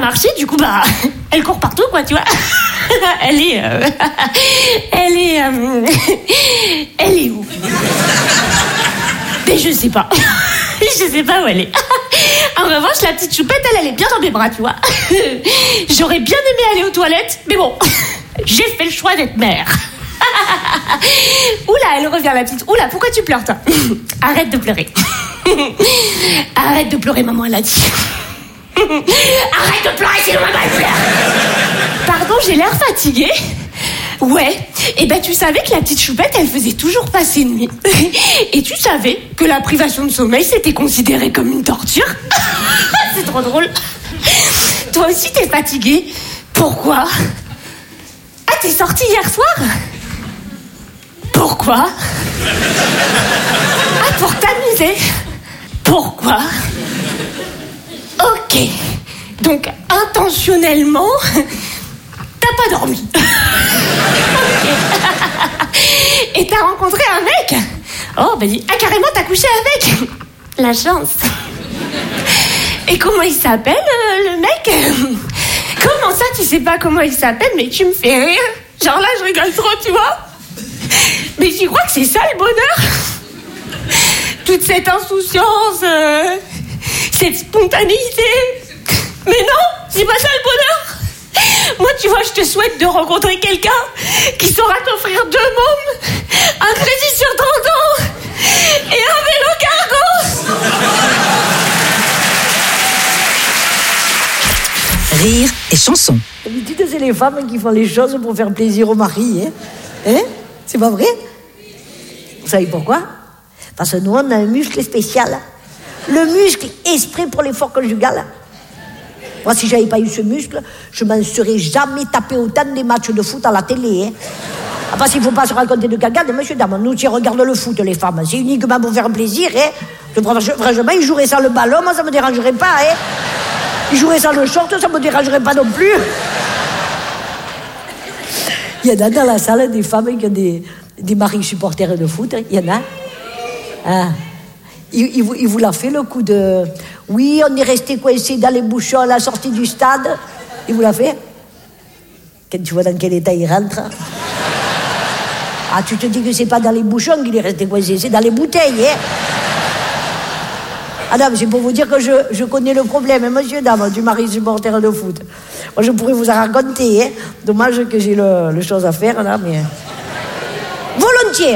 marcher, du coup, bah, elle court partout, quoi, tu vois. Elle est où? Mais je sais pas. Je sais pas où elle est. En revanche, la petite choupette, elle est bien dans mes bras, tu vois. J'aurais bien aimé aller aux toilettes, mais bon, j'ai fait le choix d'être mère. Oula, elle revient, la petite. Oula, pourquoi tu pleures, toi? Arrête de pleurer. Arrête de pleurer, maman, elle a dit. Arrête de pleurer, sinon maman, elle pleure. Pardon, j'ai l'air fatiguée. Ouais, et ben tu savais que la petite choupette, elle faisait toujours passer nuit. Et tu savais que la privation de sommeil, c'était considéré comme une torture. C'est trop drôle. Toi aussi, t'es fatiguée. Pourquoi? Ah, t'es sortie hier soir? Pourquoi? Ah, pour t'amuser. Pourquoi? Ok. Donc, intentionnellement, t'as pas dormi. Okay. Et t'as rencontré un mec? Oh, bah dis, ah, carrément, t'as couché avec? La chance. Et comment il s'appelle, le mec? Comment ça, tu sais pas comment il s'appelle? Mais tu me fais rire. Genre là, je rigole trop, tu vois. Mais tu crois que c'est ça, le bonheur? Toute cette insouciance, cette spontanéité. Mais non, c'est pas ça le bonheur. Moi, tu vois, je te souhaite de rencontrer quelqu'un qui saura t'offrir 2 mômes, un crédit sur 30 ans et un vélo cargo. Rire et chanson. D'habitude, c'est les femmes qui font les choses pour faire plaisir au mari. Hein? C'est pas vrai? Vous savez pourquoi? Parce que nous, on a un muscle spécial. Le muscle esprit pour l'effort conjugal. Moi, si j'avais pas eu ce muscle, je m'en serais jamais tapé autant des matchs de foot à la télé. Ah, parce qu'il faut pas se raconter de cagades, monsieur, dame. Nous, qui regardons le foot, les femmes, c'est uniquement pour faire plaisir. Franchement, ils joueraient sans le ballon, moi, ça me dérangerait pas. Ils joueraient sans le short, ça me dérangerait pas non plus. Il y en a dans la salle des femmes qui ont des maris supporters de foot. Il y en a. Ah. Il vous l'a fait, le coup de... Oui, on est resté coincé dans les bouchons à la sortie du stade. Il vous l'a fait? Quand tu vois dans quel état il rentre. Ah, tu te dis que c'est pas dans les bouchons qu'il est resté coincé, c'est dans les bouteilles, Ah non, mais c'est pour vous dire que je connais le problème, monsieur, dame, du mari supporter de foot. Moi, je pourrais vous en raconter, Dommage que j'ai le chose à faire, là, mais... Volontiers.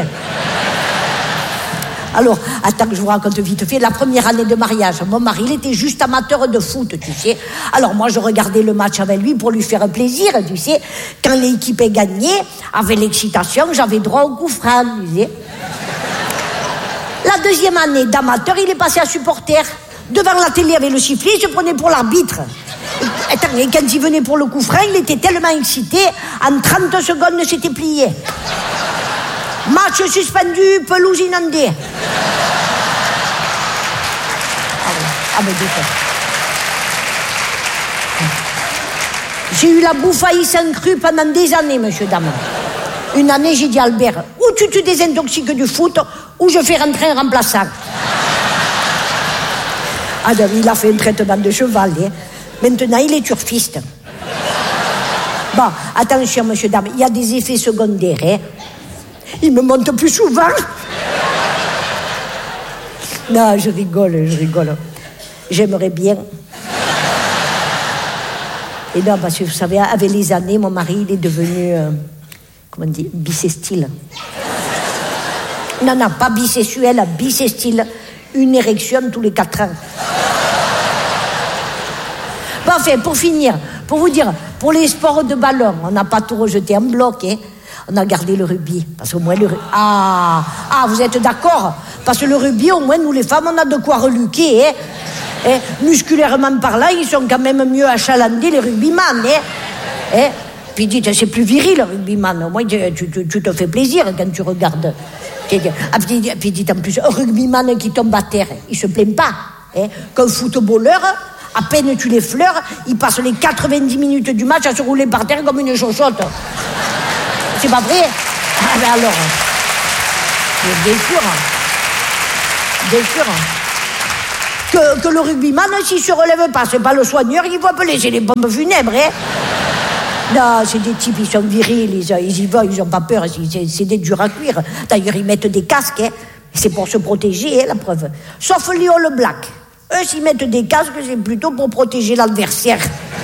Alors, attends que je vous raconte vite fait, la première année de mariage, mon mari, il était juste amateur de foot, tu sais. Alors moi, je regardais le match avec lui pour lui faire plaisir, tu sais. Quand l'équipe est gagnée, avec l'excitation, j'avais droit au coup franc, tu sais. La deuxième année d'amateur, il est passé à supporter. Devant la télé avec le sifflet, il se prenait pour l'arbitre. Attends, et quand il venait pour le coup franc, il était tellement excité, en 30 secondes, c'était plié. Match suspendu, pelouse inondée. Ah ben d'accord. J'ai eu la bouffaille sans cru pendant des années, monsieur, dame. Une année, j'ai dit à Albert, ou tu te désintoxiques du foot, ou je fais rentrer un remplaçant. Ah ben, il a fait un traitement de cheval. Maintenant, il est turfiste. Bon, attention, monsieur, dame, il y a des effets secondaires. Il me monte plus souvent. Non, je rigole. J'aimerais bien. Et non, parce que vous savez, avec les années, mon mari, il est devenu, comment on dit, bisextile. Non, pas bisexuel, bisextile. Une érection tous les 4 ans. Bon, enfin, pour finir, pour vous dire, pour les sports de ballon, on n'a pas tout rejeté en bloc, On a gardé le rugby. Parce qu'au moins, Ah, vous êtes d'accord? Parce que le rugby, au moins, nous, les femmes, on a de quoi reluquer, musculairement parlant, ils sont quand même mieux achalandés, les rugbyman, Puis dites, c'est plus viril, le rugbyman. Au moins, tu te fais plaisir quand tu regardes. Puis dites, en plus, un rugbyman qui tombe à terre, il se plaint pas. Qu'un footballeur, à peine tu les fleurs, il passe les 90 minutes du match à se rouler par terre comme une chochotte. C'est pas vrai? Ah ben alors, bien sûr. Que que le rugbyman, s'il se relève pas, c'est pas le soigneur qu'il faut appeler, c'est les pompes funèbres, hein. Non, c'est des types, ils sont virils, ils y vont, ils ont pas peur, c'est des durs à cuire. D'ailleurs, ils mettent des casques, hein. C'est pour se protéger, hein, la preuve. Sauf les All Blacks. Eux, s'ils mettent des casques, c'est plutôt pour protéger l'adversaire.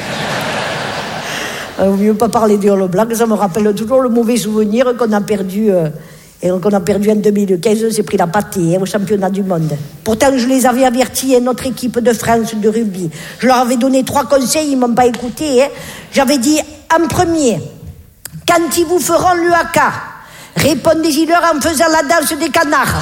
Vaut mieux pas parler des All Blacks, ça me rappelle toujours le mauvais souvenir qu'on a perdu... Et qu'on a perdu en 2015, c'est pris la pâtée, hein, au championnat du monde. Pourtant, je les avais avertis, hein, notre équipe de France de rugby. Je leur avais donné 3 conseils, ils m'ont pas écouté. Hein. J'avais dit, en premier, quand ils vous feront l'UAK, répondez-y-leur en faisant la danse des canards.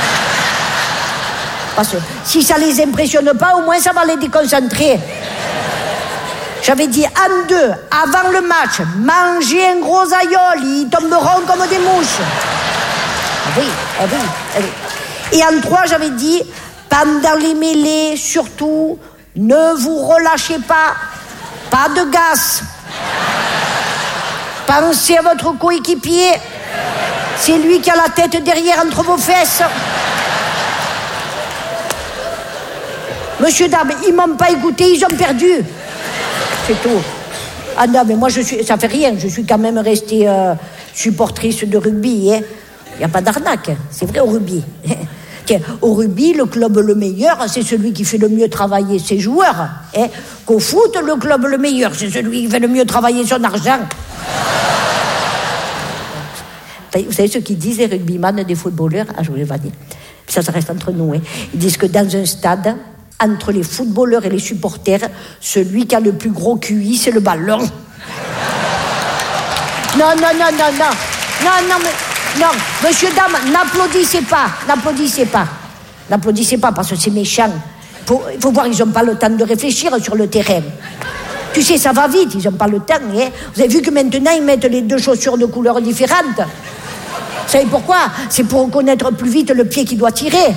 Parce que si ça les impressionne pas, au moins ça va les déconcentrer. J'avais dit, en 2, avant le match, mangez un gros aïeul, ils tomberont comme des mouches. Oui. Et en 3, j'avais dit, pendant les mêlées, surtout, ne vous relâchez pas de gaz. Pensez à votre coéquipier, c'est lui qui a la tête derrière entre vos fesses. Monsieur, dame, ils m'ont pas écouté, ils ont perdu. C'est tout. Ah non, mais moi, ça fait rien, je suis quand même restée supportrice de rugby, hein. Il n'y a pas d'arnaque, c'est vrai au rugby. Tiens, au rugby, le club le meilleur, c'est celui qui fait le mieux travailler ses joueurs. Hein. Qu'au foot, le club le meilleur, c'est celui qui fait le mieux travailler son argent. Vous savez ce qu'ils disent, les rugbyman des footballeurs? Ah, je ne vous l'ai pas dit. Ça reste entre nous. Hein. Ils disent que dans un stade, entre les footballeurs et les supporters, celui qui a le plus gros QI, c'est le ballon. Non, monsieur, dame, n'applaudissez pas, parce que c'est méchant. Il faut voir, ils n'ont pas le temps de réfléchir sur le terrain. Tu sais, ça va vite, ils n'ont pas le temps. Hein. Vous avez vu que maintenant, ils mettent les 2 chaussures de couleurs différentes. Vous savez pourquoi? C'est pour reconnaître plus vite le pied qui doit tirer.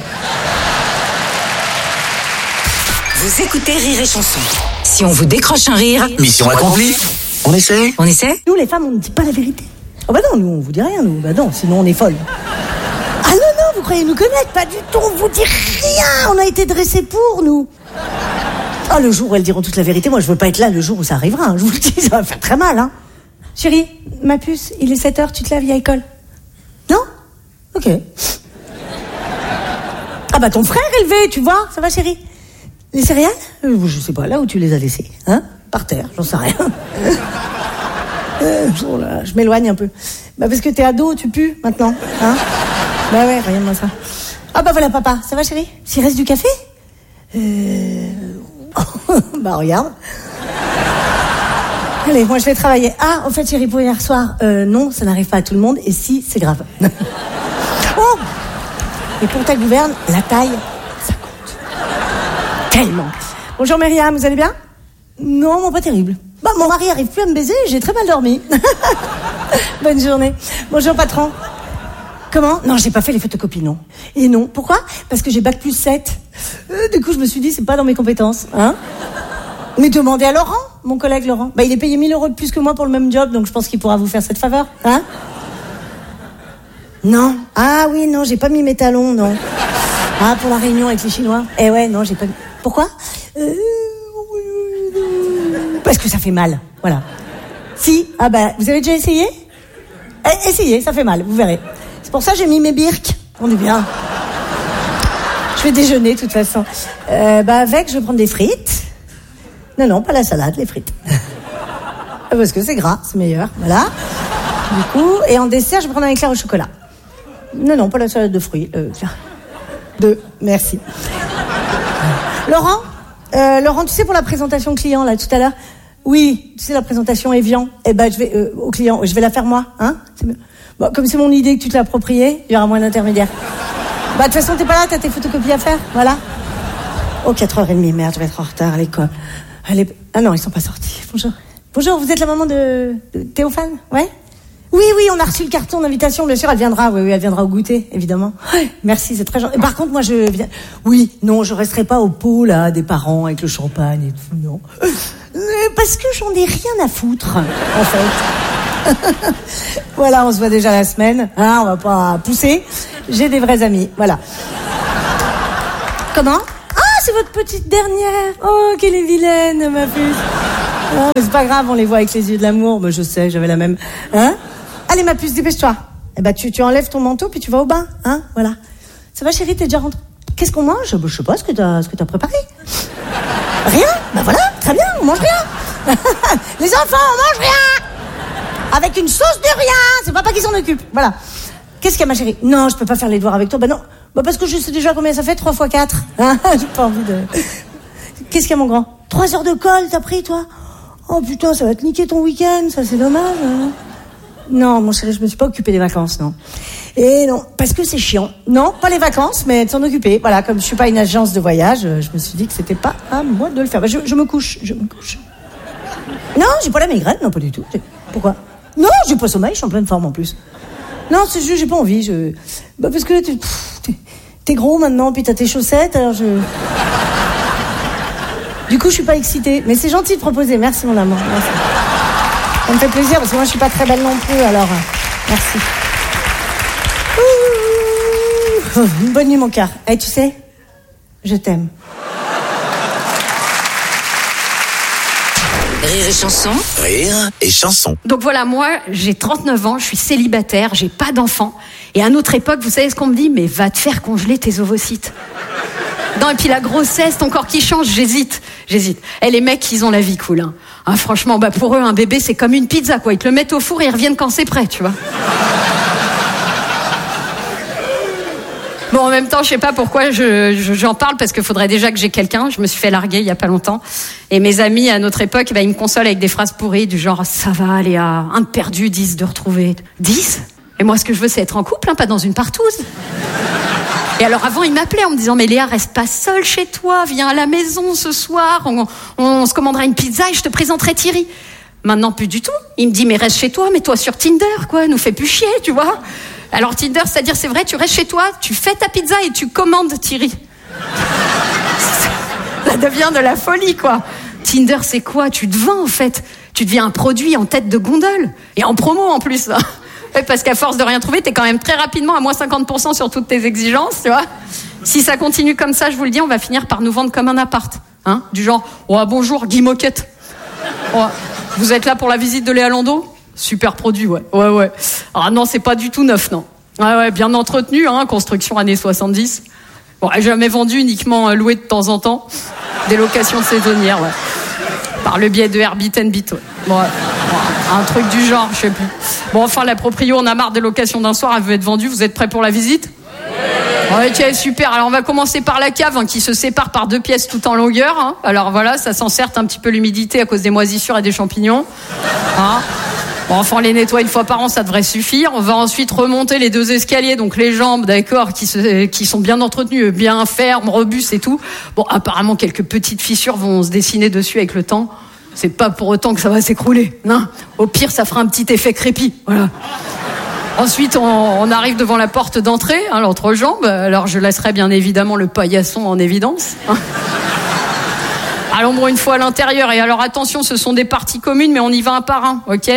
Vous écoutez Rire et Chanson. Si on vous décroche un rire... Mission accomplie. On essaie? Nous, les femmes, on ne dit pas la vérité. Oh bah non, nous, on vous dit rien, nous. Bah non, sinon on est folles. Ah non, vous croyez nous connaître? Pas du tout, on vous dit rien. On a été dressés pour, nous. Ah, le jour où elles diront toute la vérité, moi, je veux pas être là le jour où ça arrivera. Hein. Je vous le dis, ça va faire très mal, hein. Chérie, ma puce, il est 7h, tu te laves, il y a école. Non? Ok. Ah bah ton frère est levé, tu vois, ça va, chérie? Les céréales? Je sais pas, là où tu les as laissées, hein? Par terre, j'en sais rien. Oh là, je m'éloigne un peu. Bah parce que t'es ado, tu pues maintenant, hein? Bah ouais, regarde-moi ça. Ah bah voilà papa, ça va chérie? S'il reste du café? Bah regarde. Allez, moi je vais travailler. Ah, en fait chérie, pour hier soir, non, ça n'arrive pas à tout le monde, et si, c'est grave. Oh! Et pour ta gouverne, la taille, ça compte. Tellement. Bonjour Myriam, vous allez bien? Non, bon, pas terrible. Bah, mon mari arrive plus à me baiser, j'ai très mal dormi. Bonne journée. Bonjour patron. Comment? Non, j'ai pas fait les photocopies, non. Et non, pourquoi? Parce que j'ai bac plus 7. Du coup, je me suis dit, c'est pas dans mes compétences, hein. Mais demandez à Laurent, mon collègue Laurent. Bah, il est payé 1 000 € de plus que moi pour le même job, donc je pense qu'il pourra vous faire cette faveur, hein. Non. Ah oui, non, j'ai pas mis mes talons, non. Ah, pour la réunion avec les Chinois. Eh ouais, non, j'ai pas mis... Pourquoi? Parce que ça fait mal, voilà. Si, ah bah, vous avez déjà essayé? Essayez, ça fait mal, vous verrez. C'est pour ça que j'ai mis mes birks. On est bien. Je vais déjeuner, de toute façon. Bah, avec, je vais prendre des frites. Non, pas la salade, les frites. Parce que c'est gras, c'est meilleur, voilà. Du coup, et en dessert, je vais prendre un éclair au chocolat. Non, pas la salade de fruits. 2, merci. Laurent, tu sais, pour la présentation client, là, tout à l'heure, oui, tu sais, la présentation Evian, eh ben, je vais, au client, je vais la faire moi, hein? Bon, comme c'est mon idée que tu te l'as appropriée, il y aura moins d'intermédiaires. Bah, de toute façon, t'es pas là, t'as tes photocopies à faire, voilà. Oh, 4h30, merde, je vais être en retard à l'école. Ah non, ils sont pas sortis. Bonjour, vous êtes la maman de Théophane? Ouais? Oui, on a reçu le carton d'invitation, bien sûr, elle viendra, oui, elle viendra au goûter, évidemment. Ouais, merci, c'est très gentil. Par contre, moi, je viens... Oui, non, je resterai pas au pot, là, des parents, avec le champagne et tout, non. Parce que j'en ai rien à foutre, en fait. Voilà, on se voit déjà la semaine, hein, on va pas pousser. J'ai des vrais amis, voilà. Comment? Ah, c'est votre petite dernière. Oh, qu'elle est vilaine, ma puce. Oh, mais c'est pas grave, on les voit avec les yeux de l'amour. Moi, je sais, j'avais la même. Hein? Allez, ma puce, dépêche-toi. Eh ben, tu enlèves ton manteau, puis tu vas au bain, hein? Voilà. Ça va, chérie, t'es déjà rentrée? Qu'est-ce qu'on mange? Je sais pas ce que t'as préparé. Rien? Ben voilà, très bien, on mange rien. Les enfants, on mange rien. Avec une sauce de rien. C'est papa qui s'en occupe. Voilà. Qu'est-ce qu'il y a, ma chérie? Non, je peux pas faire les devoirs avec toi. Ben non. Ben parce que je sais déjà combien ça fait, 3 x 4. Hein? J'ai pas envie de... Qu'est-ce qu'il y a, mon grand? 3 heures de colle, t'as pris, toi? Oh putain, ça va te niquer ton week-end, ça c'est dommage. Hein? Non, mon chéri, je me suis pas occupée des vacances, non. Et non, parce que c'est chiant. Non, pas les vacances, mais de s'en occuper. Voilà, comme je suis pas une agence de voyage, je me suis dit que c'était pas à moi de le faire. Ben, je me couche. Non, j'ai pas la migraine, non, pas du tout. Pourquoi? Non, j'ai pas sommeil, je suis en pleine forme en plus. Non, c'est juste, j'ai pas envie. Bah, parce que t'es gros maintenant, puis t'as tes chaussettes, alors Du coup, je suis pas excitée. Mais c'est gentil de proposer. Merci, mon amour. Merci. Ça me fait plaisir, parce que moi, je suis pas très belle non plus, alors... Merci. Ouh, une bonne nuit, mon cœur. Eh, tu sais, je t'aime. Rire et chanson. Rire et chanson. Donc voilà, moi, j'ai 39 ans, je suis célibataire, j'ai pas d'enfant. Et à notre époque, vous savez ce qu'on me dit? Mais va te faire congeler tes ovocytes. Non, et puis la grossesse, ton corps qui change, j'hésite. Eh, les mecs, ils ont la vie cool, hein. Ah, franchement, bah, pour eux, un bébé, c'est comme une pizza, quoi. Ils te le mettent au four et ils reviennent quand c'est prêt, tu vois. Bon, en même temps, je sais pas pourquoi j'en parle, parce qu'il faudrait déjà que j'ai quelqu'un. Je me suis fait larguer il y a pas longtemps. Et mes amis, à notre époque, bah, ils me consolent avec des phrases pourries du genre, ça va, Léa, 1 de perdu, 10 de retrouvé. 10? Et moi, ce que je veux, c'est être en couple, hein, pas dans une partouze. Et alors avant, il m'appelait en me disant, mais Léa, reste pas seule chez toi, viens à la maison ce soir, on se commandera une pizza et je te présenterai Thierry. Maintenant, plus du tout. Il me dit, mais reste chez toi, mets-toi sur Tinder, quoi, nous fais plus chier, tu vois. Alors Tinder, c'est-à-dire, c'est vrai, tu restes chez toi, tu fais ta pizza et tu commandes Thierry. Ça devient de la folie, quoi. Tinder, c'est quoi? Tu te vends, en fait. Tu deviens un produit en tête de gondole. Et en promo, en plus. Parce qu'à force de rien trouver, t'es quand même très rapidement à moins 50% sur toutes tes exigences, tu vois. Si ça continue comme ça, je vous le dis, on va finir par nous vendre comme un appart. Hein, du genre, oh, bonjour, Guy Moquette. Oh, vous êtes là pour la visite de Léa Landau? Super produit, ouais. Ah non, c'est pas du tout neuf, non. Ouais, bien entretenu, hein, construction années 70. Bon, jamais vendu, uniquement loué de temps en temps. Des locations saisonnières, ouais. Par le biais de Airbnb, ouais. Bon, un truc du genre, je sais plus. Bon, enfin, la proprio, on a marre des locations d'un soir, elle veut être vendue. Vous êtes prêts pour la visite? Ok, super. Alors, on va commencer par la cave, hein, qui se sépare par 2 pièces tout en longueur. Hein. Alors voilà, ça s'enserte un petit peu l'humidité à cause des moisissures et des champignons. Hein. Bon, enfin, on les nettoie 1 fois par an, ça devrait suffire. On va ensuite remonter les 2 escaliers, donc les jambes, d'accord, qui sont bien entretenues, bien fermes, robustes et tout. Bon, apparemment, quelques petites fissures vont se dessiner dessus avec le temps. C'est pas pour autant que ça va s'écrouler. Non. Au pire, ça fera un petit effet crépi. Voilà. Ensuite, on arrive devant la porte d'entrée, hein, l'entrejambe. Alors, je laisserai bien évidemment le paillasson en évidence. Hein. À l'ombre, une fois à l'intérieur. Et alors, attention, ce sont des parties communes, mais on y va un par un, ok?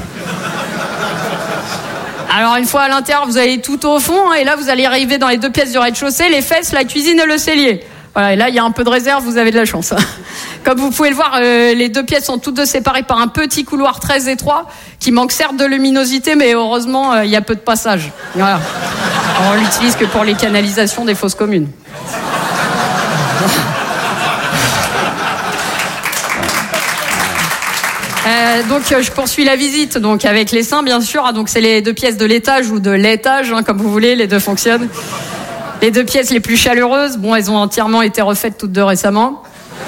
Alors, une fois à l'intérieur, vous allez tout au fond, hein, et là, vous allez arriver dans les 2 pièces du rez-de-chaussée, les fesses, la cuisine et le cellier. Voilà, et là, il y a un peu de réserve, vous avez de la chance. Comme vous pouvez le voir, les 2 pièces sont toutes 2 séparées par un petit couloir très étroit, qui manque certes de luminosité, mais heureusement, il y a peu de passage. Voilà. On l'utilise que pour les canalisations des fosses communes. Donc je poursuis la visite, donc avec les seins bien sûr. Donc c'est les 2 pièces de l'étage ou de l'étage, hein, comme vous voulez, les 2 fonctionnent. Les 2 pièces les plus chaleureuses, bon, elles ont entièrement été refaites toutes 2 récemment.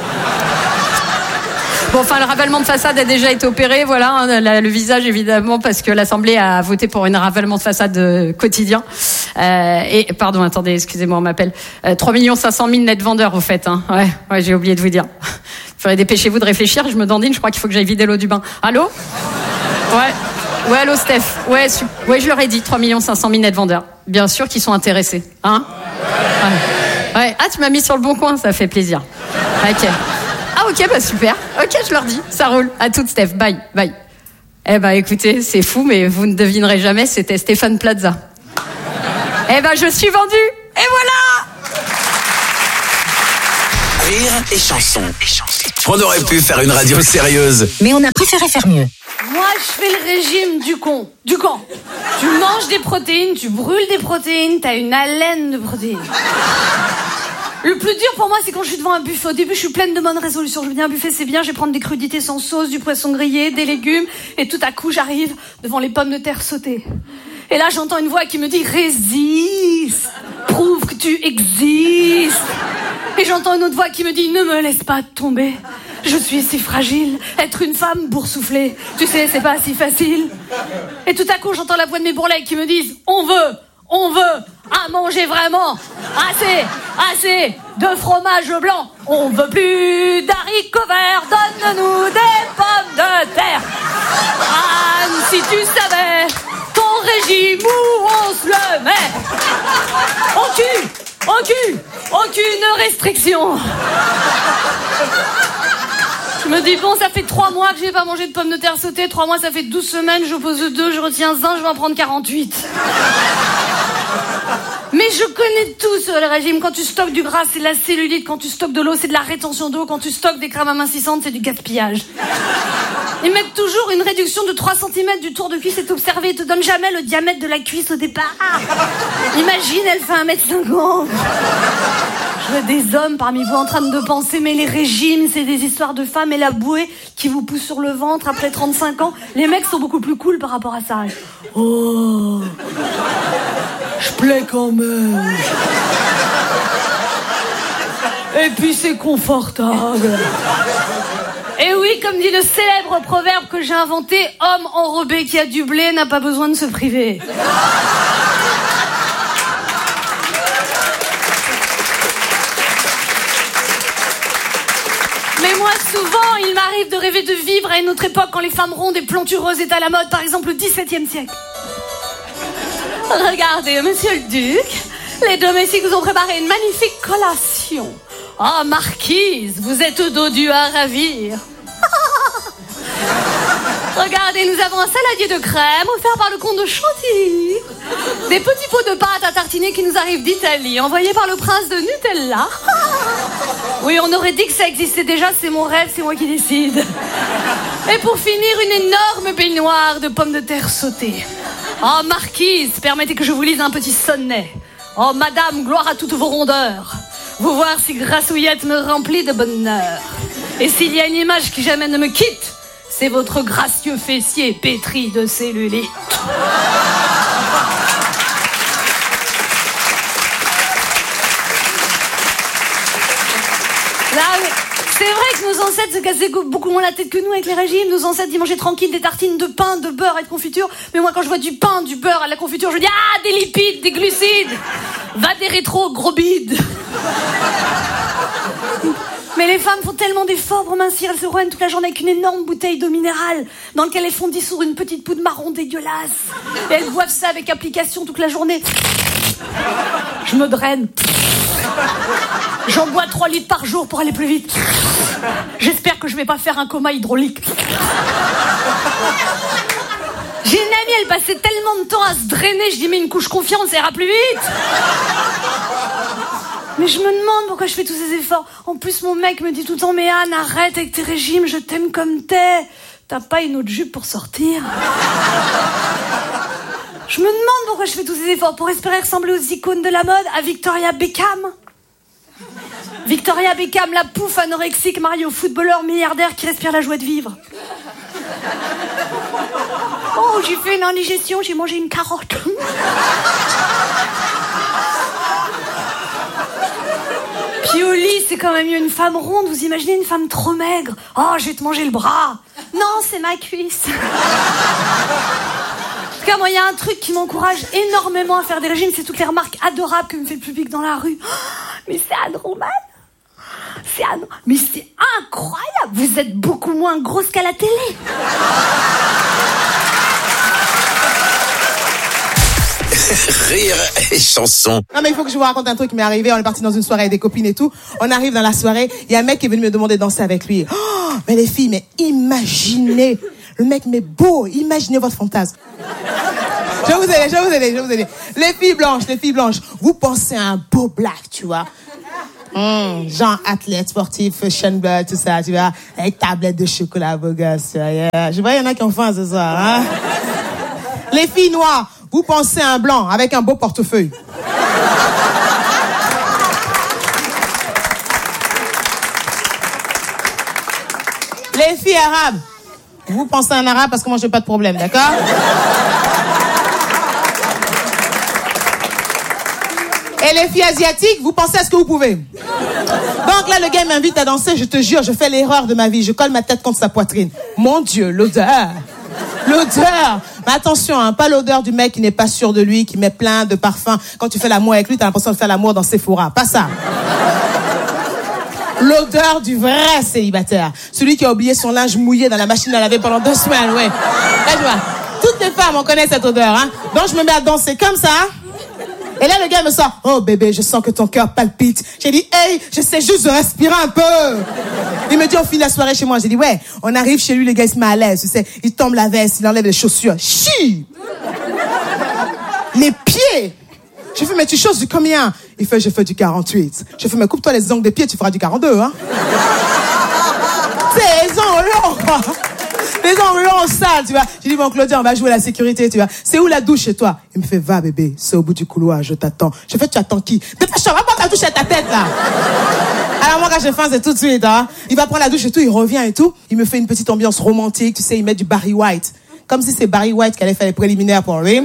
Bon, enfin, le ravalement de façade a déjà été opéré, voilà, hein, le visage évidemment, parce que l'Assemblée a voté pour un ravalement de façade quotidien. Et pardon, attendez, excusez-moi, on m'appelle. 3 500 000 net vendeurs, au fait. Hein. Ouais, j'ai oublié de vous dire. Faudrait dépêchez-vous de réfléchir. Je me dandine, je crois qu'il faut que j'aille vider l'eau du bain. Allô? Ouais, allô Steph. Ouais, je leur ai dit 3 500 000 net vendeurs. Bien sûr qu'ils sont intéressés, hein? Ouais. Ah, tu m'as mis sur le bon coin, ça fait plaisir. Ok. Ah ok, bah super. Ok, je leur dis, ça roule. À toute Steph, bye. Eh ben écoutez, c'est fou, mais vous ne devinerez jamais, c'était Stéphane Plaza. Eh ben je suis vendue. Et voilà. Rire et chanson. On aurait pu faire une radio sérieuse. Mais on a préféré faire mieux. Moi, je fais le régime du camp. Tu manges des protéines, tu brûles des protéines, t'as une haleine de protéines. Le plus dur pour moi, c'est quand je suis devant un buffet. Au début, je suis pleine de bonnes résolutions. Je me dis, un buffet, c'est bien, je vais prendre des crudités sans sauce, du poisson grillé, des légumes. Et tout à coup, j'arrive devant les pommes de terre sautées. Et là, j'entends une voix qui me dit, résiste, prouve que tu existes. Et j'entends une autre voix qui me dit, ne me laisse pas tomber. Je suis si fragile, être une femme boursouflée, tu sais, c'est pas si facile. Et tout à coup, j'entends la voix de mes bourrelets qui me disent, on veut, à manger vraiment, assez de fromage blanc. On veut plus d'haricots verts, donne-nous des pommes de terre. Anne, si tu savais ton régime où on se le met. Aucune restriction. Je me dis, bon, ça fait 3 mois que j'ai pas mangé de pommes de terre sautées. 3 mois, ça fait 12 semaines. J'oppose 2, je retiens 1, je vais en prendre 48. Mais je connais tout sur le régime. Quand tu stockes du gras, c'est de la cellulite. Quand tu stockes de l'eau, c'est de la rétention d'eau. Quand tu stockes des crèmes amincissantes, c'est du gaspillage. Ils mettent toujours une réduction de 3 cm du tour de cuisse. C'est observé. Ils te donnent jamais le diamètre de la cuisse au départ. Imagine, elle fait 1m50. Je vois des hommes parmi vous en train de penser, mais les régimes, c'est des histoires de femmes et la bouée qui vous pousse sur le ventre après 35 ans. Les mecs sont beaucoup plus cool par rapport à ça. Oh, je plais quand même. Et puis c'est confortable. Et oui, comme dit le célèbre proverbe que j'ai inventé, homme enrobé qui a du blé n'a pas besoin de se priver. Mais moi, souvent, il m'arrive de rêver de vivre à une autre époque quand les femmes rondes et plantureuses étaient à la mode, par exemple le XVIIe siècle. Regardez, monsieur le duc, les domestiques vous ont préparé une magnifique collation. Oh, marquise, vous êtes dodue à ravir. Regardez, nous avons un saladier de crème offert par le comte de Chantilly. Des petits pots de pâte à tartiner qui nous arrivent d'Italie, envoyés par le prince de Nutella. Oui, on aurait dit que ça existait déjà, c'est mon rêve, c'est moi qui décide. Et pour finir, une énorme baignoire de pommes de terre sautées. Oh, marquise, permettez que je vous lise un petit sonnet. Oh, madame, gloire à toutes vos rondeurs. Vous voir si grassouillette me remplit de bonheur. Et s'il y a une image qui jamais ne me quitte, c'est votre gracieux fessier pétri de cellulite. Là, c'est vrai que nos ancêtres se cassaient beaucoup moins la tête que nous avec les régimes. Nos ancêtres, ils mangeaient tranquille des tartines de pain, de beurre et de confiture. Mais moi, quand je vois du pain, du beurre à la confiture, je dis « Ah, des lipides, des glucides. Va des rétros, gros bide. » Mais les femmes font tellement d'efforts pour mincir, elles se roignent toute la journée avec une énorme bouteille d'eau minérale dans laquelle elles font dissoudre une petite poudre marron dégueulasse. Et elles boivent ça avec application toute la journée. Je me draine. J'en bois 3 litres par jour pour aller plus vite. J'espère que je vais pas faire un coma hydraulique. J'ai une amie, elle passait tellement de temps à se drainer, je dis mais une couche confiante, ça ira plus vite. Mais je me demande pourquoi je fais tous ces efforts. En plus, mon mec me dit tout le temps, mais Anne, arrête avec tes régimes, je t'aime comme t'es. T'as pas une autre jupe pour sortir? Je me demande pourquoi je fais tous ces efforts pour espérer ressembler aux icônes de la mode, à Victoria Beckham. Victoria Beckham, la pouffe anorexique mariée au footballeur milliardaire qui respire la joie de vivre. Oh, j'ai fait une indigestion, j'ai mangé une carotte. Puis au lit, c'est quand même mieux une femme ronde. Vous imaginez une femme trop maigre? Oh, je vais te manger le bras. Non, c'est ma cuisse. En tout cas, moi, il y a un truc qui m'encourage énormément à faire des régimes, c'est toutes les remarques adorables que me fait le public dans la rue. Oh, mais c'est Anne Roman. Mais c'est incroyable. Vous êtes beaucoup moins grosse qu'à la télé. Rire et chanson. Non mais il faut que je vous raconte un truc qui m'est arrivé. On est parti dans une soirée avec des copines et tout. On arrive dans la soirée, il y a un mec qui est venu me demander de danser avec lui. Oh, mais les filles, mais imaginez. Le mec, mais beau, imaginez votre fantasme. Je vais vous aider. Les filles blanches, vous pensez à un beau black, tu vois. Genre athlète, sportif, fashion blood, tout ça, tu vois, avec tablette de chocolat, beau gosse, tu vois, yeah. Je vois, il y en a qui ont faim ce soir, hein. Les filles noires, vous pensez à un blanc avec un beau portefeuille. Les filles arabes, vous pensez à un arabe parce que moi, j'ai pas de problème, d'accord? Et les filles asiatiques, vous pensez à ce que vous pouvez. Donc là, le gars m'invite à danser, je te jure, je fais l'erreur de ma vie. Je colle ma tête contre sa poitrine. Mon Dieu, l'odeur. L'odeur. Mais attention, hein, pas l'odeur du mec qui n'est pas sûr de lui, qui met plein de parfums. Quand tu fais l'amour avec lui, t'as l'impression de faire l'amour dans Sephora. Pas ça. L'odeur du vrai célibataire. Celui qui a oublié son linge mouillé dans la machine à laver pendant 2 semaines, ouais. Là, je vois. Toutes les femmes, on connaît cette odeur, hein. Donc, je me mets à danser comme ça. Et là, le gars me sort, oh bébé, je sens que ton cœur palpite. J'ai dit, hey, j'essaie juste de respirer un peu. Il me dit, on finit la soirée chez moi. J'ai dit, ouais, on arrive chez lui, le gars, il se met à l'aise, tu sais. Il tombe la veste, il enlève les chaussures. Chi! Les pieds! Je fais, mais tu choses du combien? Il fait, je fais du 48. Je fais, mais coupe-toi les ongles des pieds, tu feras du 42, hein. C'est les ongles longs, quoi. Les ongles longs sales, tu vois. J'ai dit, bon, Claudia, on va jouer la sécurité, tu vois. C'est où la douche chez toi? Il me fait, va, bébé, c'est au bout du couloir, je t'attends. Je fais, tu attends qui? Dépêche-toi, va prendre la douche à ta tête, là. Alors, moi, quand j'ai faim, c'est tout de suite, hein. Il va prendre la douche et tout, il revient et tout. Il me fait une petite ambiance romantique, tu sais, il met du Barry White. Comme si c'est Barry White qui allait faire les préliminaires pour lui.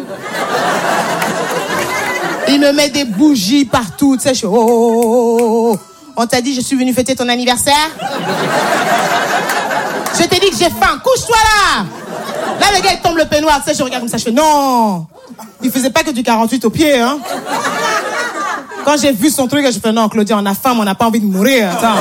Il me met des bougies partout, tu sais, je suis, oh. On t'a dit, je suis venu fêter ton anniversaire? Je t'ai dit que j'ai faim, couche-toi là! Là, le gars, il tombe le peignoir, tu sais, je regarde comme ça, je fais, non! Il faisait pas que du 48 au pied, hein? Quand j'ai vu son truc, je fais, non, Claudia, on a faim, on n'a pas envie de mourir, attends.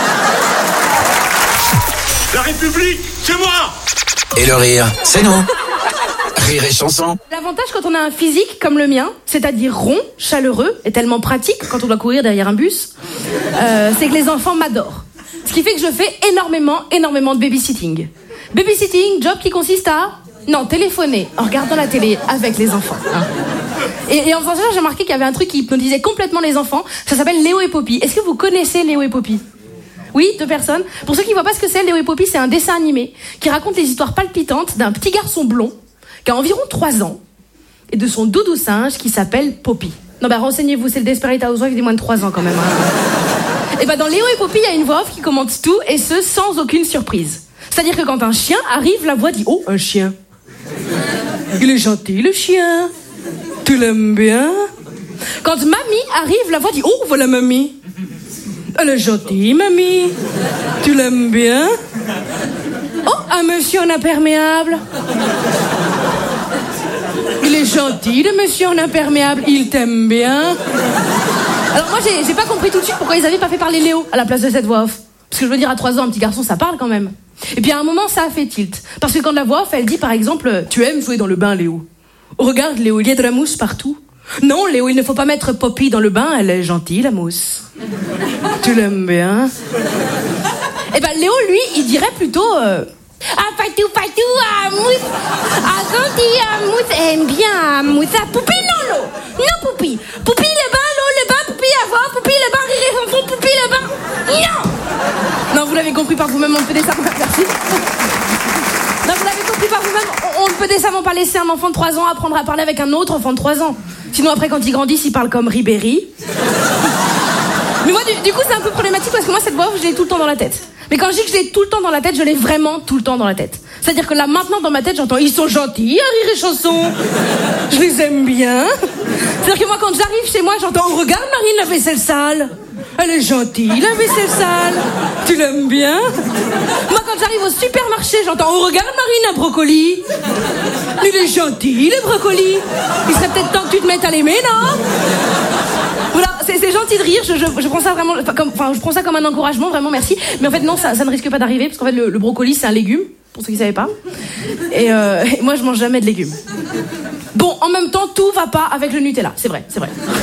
La République, c'est moi! Et le rire, c'est nous. Rire et chanson. L'avantage quand on a un physique comme le mien, c'est-à-dire rond, chaleureux et tellement pratique quand on doit courir derrière un bus, c'est que les enfants m'adorent. Ce qui fait que je fais énormément de babysitting. Babysitting, job qui consiste à... Non, téléphoner en regardant la télé avec les enfants. Hein. Et en faisant ça, j'ai remarqué qu'il y avait un truc qui hypnotisait complètement les enfants. Ça s'appelle Léo et Poppy. Est-ce que vous connaissez Léo et Poppy? Oui, 2 personnes. Pour ceux qui ne voient pas ce que c'est, Léo et Poppy, c'est un dessin animé qui raconte les histoires palpitantes d'un petit garçon blond qui a environ 3 ans et de son doudou singe qui s'appelle Poppy. Non, bah renseignez-vous, c'est le Desperate Housewives des moins de 3 ans quand même. Hein. Et bah dans Léo et Poppy, il y a une voix off qui commente tout et ce sans aucune surprise. C'est-à-dire que quand un chien arrive, la voix dit « Oh, un chien. Il est gentil, le chien. Tu l'aimes bien ?» Quand mamie arrive, la voix dit « Oh, voilà mamie. Elle est gentille, mamie. Tu l'aimes bien? Oh, un monsieur en imperméable. Il est gentil, le monsieur en imperméable. Il t'aime bien. » Alors moi, j'ai pas compris tout de suite pourquoi ils avaient pas fait parler Léo à la place de cette voix off. Parce que je veux dire, à 3 ans, un petit garçon, ça parle quand même. Et puis à un moment, ça a fait tilt. Parce que quand la voix off, elle dit par exemple, tu aimes jouer dans le bain, Léo. Regarde, Léo, il y a de la mousse partout. Non, Léo, il ne faut pas mettre Poppy dans le bain, elle est gentille, la mousse. Tu l'aimes bien? Et ben Léo, lui, il dirait plutôt... Ah, patou, mousse. Ah, gentil, mousse. Aime bien, mousse. Ah, Poupie, non, l'eau. Non, Poupie. Poupie, le bain, l'eau, le bain, Poupie, avoir. Poupie, le bain, rire et chanson, Poupie, le bain. Non. Non, vous l'avez compris par vous-même, on ne peut décemment... Merci. Non, vous l'avez compris par vous-même, on ne peut décemment pas laisser un enfant de 3 ans apprendre à parler avec un autre enfant de 3 ans. Sinon, après, quand ils grandissent, ils parlent comme Ribéry. Mais moi, du coup, c'est un peu problématique parce que moi, cette voix, je l'ai tout le temps dans la tête. Mais quand je dis que je l'ai tout le temps dans la tête, je l'ai vraiment tout le temps dans la tête. C'est-à-dire que là, maintenant, dans ma tête, j'entends « Ils sont gentils, à rire et chanson. Je les aime bien. » C'est-à-dire que moi, quand j'arrive chez moi, j'entends « Regarde, Marine, la vaisselle sale. Elle est gentille, la vaisselle sale. Tu l'aimes bien. » Moi, quand j'arrive au supermarché, j'entends « Oh, regarde, Marine, un brocoli. Il est gentil, le brocoli. Il serait peut-être temps que tu te mettes à l'aimer, non ?» Voilà, c'est gentil de rire, je prends ça vraiment je prends ça comme un encouragement, vraiment merci. Mais en fait non, ça ne risque pas d'arriver parce qu'en fait le brocoli c'est un légume, pour ceux qui ne savaient pas. Et moi je mange jamais de légumes. Bon, en même temps tout va pas avec le Nutella, c'est vrai.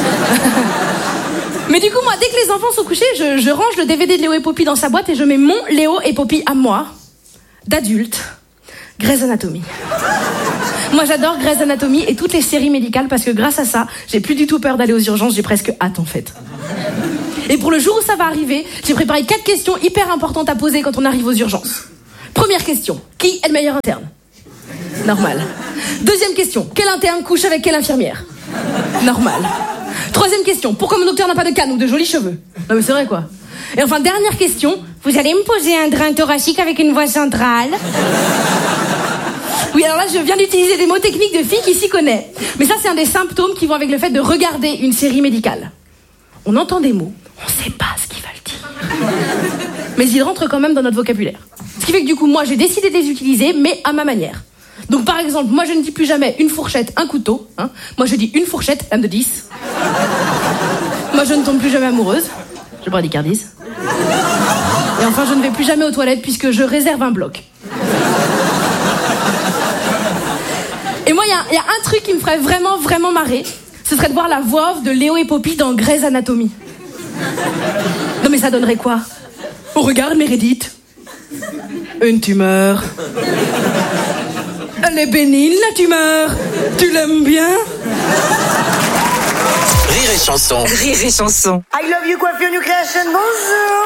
Mais du coup moi dès que les enfants sont couchés, je range le DVD de Léo et Poppy dans sa boîte et je mets mon Léo et Poppy à moi, d'adulte, Grey's Anatomy. Moi j'adore Grey's Anatomy et toutes les séries médicales parce que grâce à ça, j'ai plus du tout peur d'aller aux urgences, j'ai presque hâte en fait. Et pour le jour où ça va arriver, j'ai préparé 4 questions hyper importantes à poser quand on arrive aux urgences. Première question, qui est le meilleur interne? Normal. Deuxième question, quel interne couche avec quelle infirmière? Normal. Troisième question, pourquoi mon docteur n'a pas de canne ou de jolis cheveux? Non mais c'est vrai quoi. Et enfin, dernière question, vous allez me poser un drain thoracique avec une voix centrale? Oui, alors là, je viens d'utiliser des mots techniques de fille qui s'y connaît. Mais ça, c'est un des symptômes qui vont avec le fait de regarder une série médicale. On entend des mots, on sait pas ce qu'ils veulent dire. Mais ils rentrent quand même dans notre vocabulaire. Ce qui fait que du coup, moi, j'ai décidé de les utiliser, mais à ma manière. Donc, par exemple, moi, je ne dis plus jamais une fourchette, un couteau. Hein. Moi, je dis une fourchette, dame de 10. Moi, je ne tombe plus jamais amoureuse. Je bradicardise. Et enfin, je ne vais plus jamais aux toilettes puisque je réserve un bloc. Et moi, il y a un truc qui me ferait vraiment, vraiment marrer. Ce serait de voir la voix off de Léo et Poppy dans Grey's Anatomy. Non mais ça donnerait quoi? Oh regarde Meredith. Une tumeur. Elle est bénigne la tumeur. Tu l'aimes bien? Rire et chanson. Rire et chanson. I love you coiffure new création, bonjour.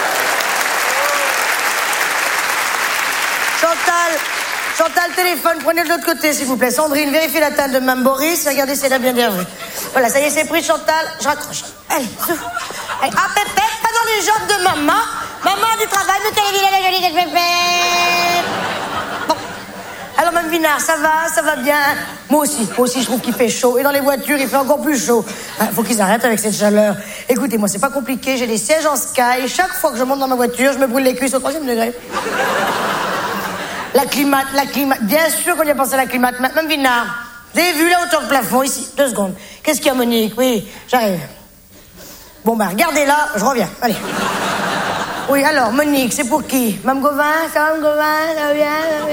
Chantal, téléphone, prenez de l'autre côté s'il vous plaît. Sandrine, vérifiez la taille de Mme Boris. Regardez si elle a bien vu. Voilà, ça y est, c'est pris, Chantal. Je raccroche. Allez, allez. Ah, Pépette, pas dans les jambes de maman. Maman du travail, de télévision, la jolie de Pépette. Bon. Alors, Mme Vinard, ça va bien. Moi aussi, je trouve qu'il fait chaud. Et dans les voitures, il fait encore plus chaud. Faut qu'ils arrêtent avec cette chaleur. Écoutez, moi, c'est pas compliqué. J'ai des sièges en sky. Chaque fois que je monte dans ma voiture, je me brûle les cuisses au 3e degré. La climate. Bien sûr qu'on y a pensé à la climate. Mme Vinard, vous avez vu la hauteur de plafond ici? 2 secondes. Qu'est-ce qu'il y a, Monique? Oui, j'arrive. Bon, regardez là, je reviens. Allez. Oui, alors, Monique, c'est pour qui? Mme Gauvin? Ça va, Mme Gauvin? Ça va bien?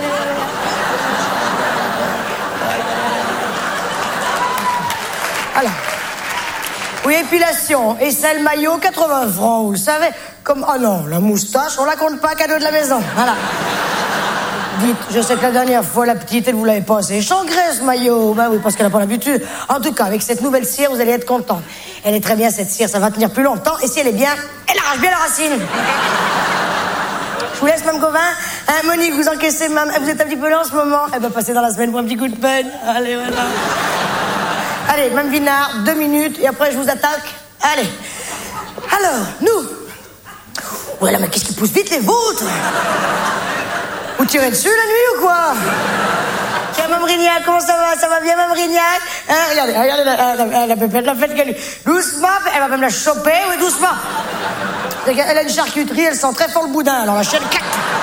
Alors. Oui, épilation. Et celle maillot, 80 francs, vous le savez. Comme, oh non, la moustache, on la compte pas, cadeau de la maison. Voilà. Dites, je sais que la dernière fois, la petite, elle vous l'avait pas assez changré, ce maillot. Ben oui, parce qu'elle n'a pas l'habitude. En tout cas, avec cette nouvelle cire, vous allez être contente. Elle est très bien, cette cire, ça va tenir plus longtemps. Et si elle est bien, elle arrache bien la racine. Je vous laisse, Mme Gauvin. Monique, vous encaissez, Mme. Vous êtes un petit peu là en ce moment. Elle va passer dans la semaine pour un petit coup de peine. Allez, voilà. Allez, Mme Vinard, 2 minutes, et après, je vous attaque. Allez. Alors, nous. Voilà, mais qu'est-ce qui pousse vite, les vôtres? Vous tirez dessus la nuit ou quoi? Tiens, Mme Rignac, comment ça va? Ça va bien, Mme Rignac? Regardez, la pépette, la fête qu'elle... Doucement, elle va même la choper, oui, doucement. Elle a une charcuterie, elle sent très fort le boudin, alors la chaîne claque.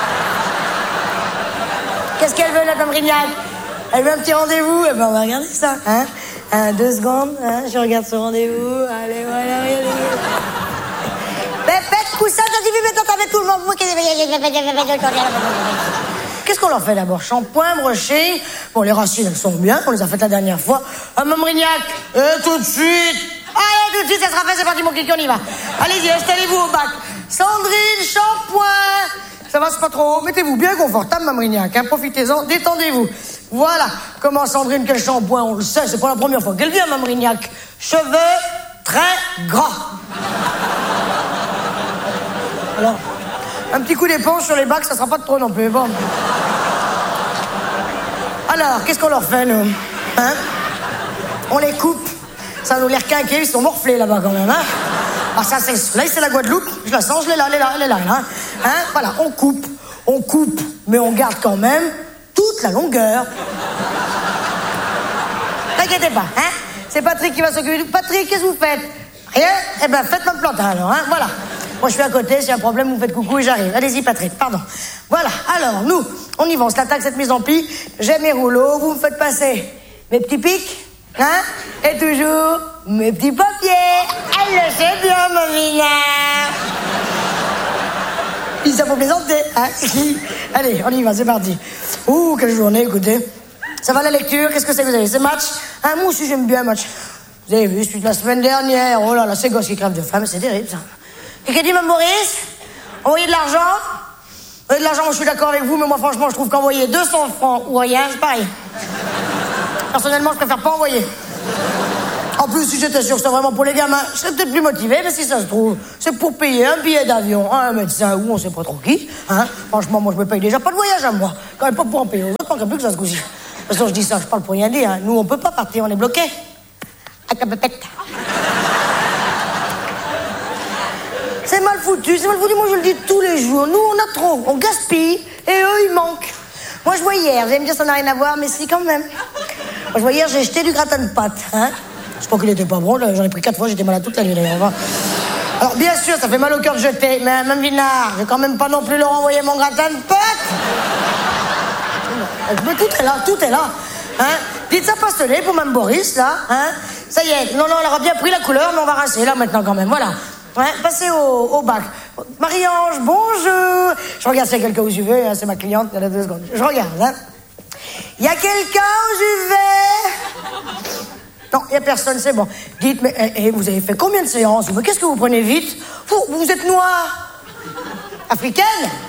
Qu'est-ce qu'elle veut, la Mme Rignac? Elle veut un petit rendez-vous? Eh ben, on va regarder ça, hein? 2 secondes, hein? Je regarde ce rendez-vous. Allez, voilà, regardez. Pépette, coussin, t'as dit, mais maintenant t'avais tout le monde. Qu'est-ce qu'on leur fait d'abord? Shampoing, brushing. Bon, les racines, elles sont bien, on les a faites la dernière fois. Mme Rignac, tout de suite. Allez, tout de suite, ça sera fait, c'est parti, mon kiki, on y va. Allez-y, installez-vous au bac. Sandrine, shampoing. Ça va, c'est pas trop haut. Mettez-vous bien confortable, Mme Rignac, hein. Profitez-en, détendez-vous. Voilà. Comment Sandrine, quel shampoing, on le sait, c'est pas la première fois qu'elle vient, Mme Rignac. Cheveux très grands. Alors, un petit coup d'éponge sur les bacs, ça sera pas de trop non plus. Bon. Alors, qu'est-ce qu'on leur fait, nous? Hein? On les coupe. Ça nous les requinquer, ils sont morflés là-bas quand même, hein? Ah, ça, c'est... Là, c'est la Guadeloupe. Je la sens, elle est là. Hein? Voilà, on coupe, mais on garde quand même toute la longueur. T'inquiétez pas, hein? C'est Patrick qui va s'occuper. Patrick, qu'est-ce que vous faites? Rien? Eh ben, faites ma plantain, alors, hein? Voilà. Moi, je suis à côté, s'il y a un problème, vous me faites coucou et j'arrive. Allez-y, Patrick, pardon. Voilà, alors, nous, on y va, on se l'attaque, cette mise en pli. J'ai mes rouleaux, vous me faites passer mes petits pics, hein? Et toujours, mes petits papiers. Elle le sait bien, ma Vinard. Ça faut plaisanter, hein? Allez, on y va, c'est parti. Ouh, quelle journée, écoutez. Ça va, la lecture? Qu'est-ce que c'est que vous avez? C'est match? Hein, moi aussi, j'aime bien match. Vous avez vu, celui de la semaine dernière. Oh là là, ces gosses qui crèvent de faim, c'est terrible, ça. Qu'est-ce qu'il dit, Mme Boris? Envoyer de l'argent? Envoyer de l'argent, moi je suis d'accord avec vous, mais moi franchement je trouve qu'envoyer 200 francs ou rien, c'est pareil. Personnellement, je préfère pas envoyer. En plus, si j'étais sûr que c'était vraiment pour les gamins, je serais peut-être plus motivé, mais si ça se trouve, c'est pour payer un billet d'avion à un médecin ou on sait pas trop qui. Hein. Franchement, moi, je me paye déjà pas de voyage à moi. Quand même pas pour en payer aux autres, manquerait plus que ça se couche. De toute façon, je dis ça, je parle pour rien dire. Hein. Nous, on peut pas partir, on est bloqués. C'est mal foutu, moi je le dis tous les jours. Nous, on a trop, on gaspille, et eux, ils manquent. Moi, je vois hier, vous allez me dire ça n'a rien à voir, mais si, quand même. Moi, je vois hier, j'ai jeté du gratin de pâtes. Hein. Je crois qu'il était pas bon, j'en ai pris 4 fois, j'étais malade toute la nuit d'ailleurs. Alors, bien sûr, ça fait mal au cœur de jeter, mais même Vinard, je vais quand même pas non plus leur envoyer mon gratin de pâtes. Mais tout est là. Hein. Dites ça pastonné pour Mme Boris, là. Hein. Ça y est, non, elle aura bien pris la couleur, mais on va rincer là maintenant quand même, voilà. Ouais, passez au bac. Marie-Ange, bonjour. Je regarde s'il y a quelqu'un au UV, hein, c'est ma cliente, il y a 2 secondes. Je regarde, hein. Il y a quelqu'un au UV? Non, il n'y a personne, c'est bon. Dites, mais vous avez fait combien de séances? Mais qu'est-ce que vous prenez vite? Vous êtes noire? Africaine?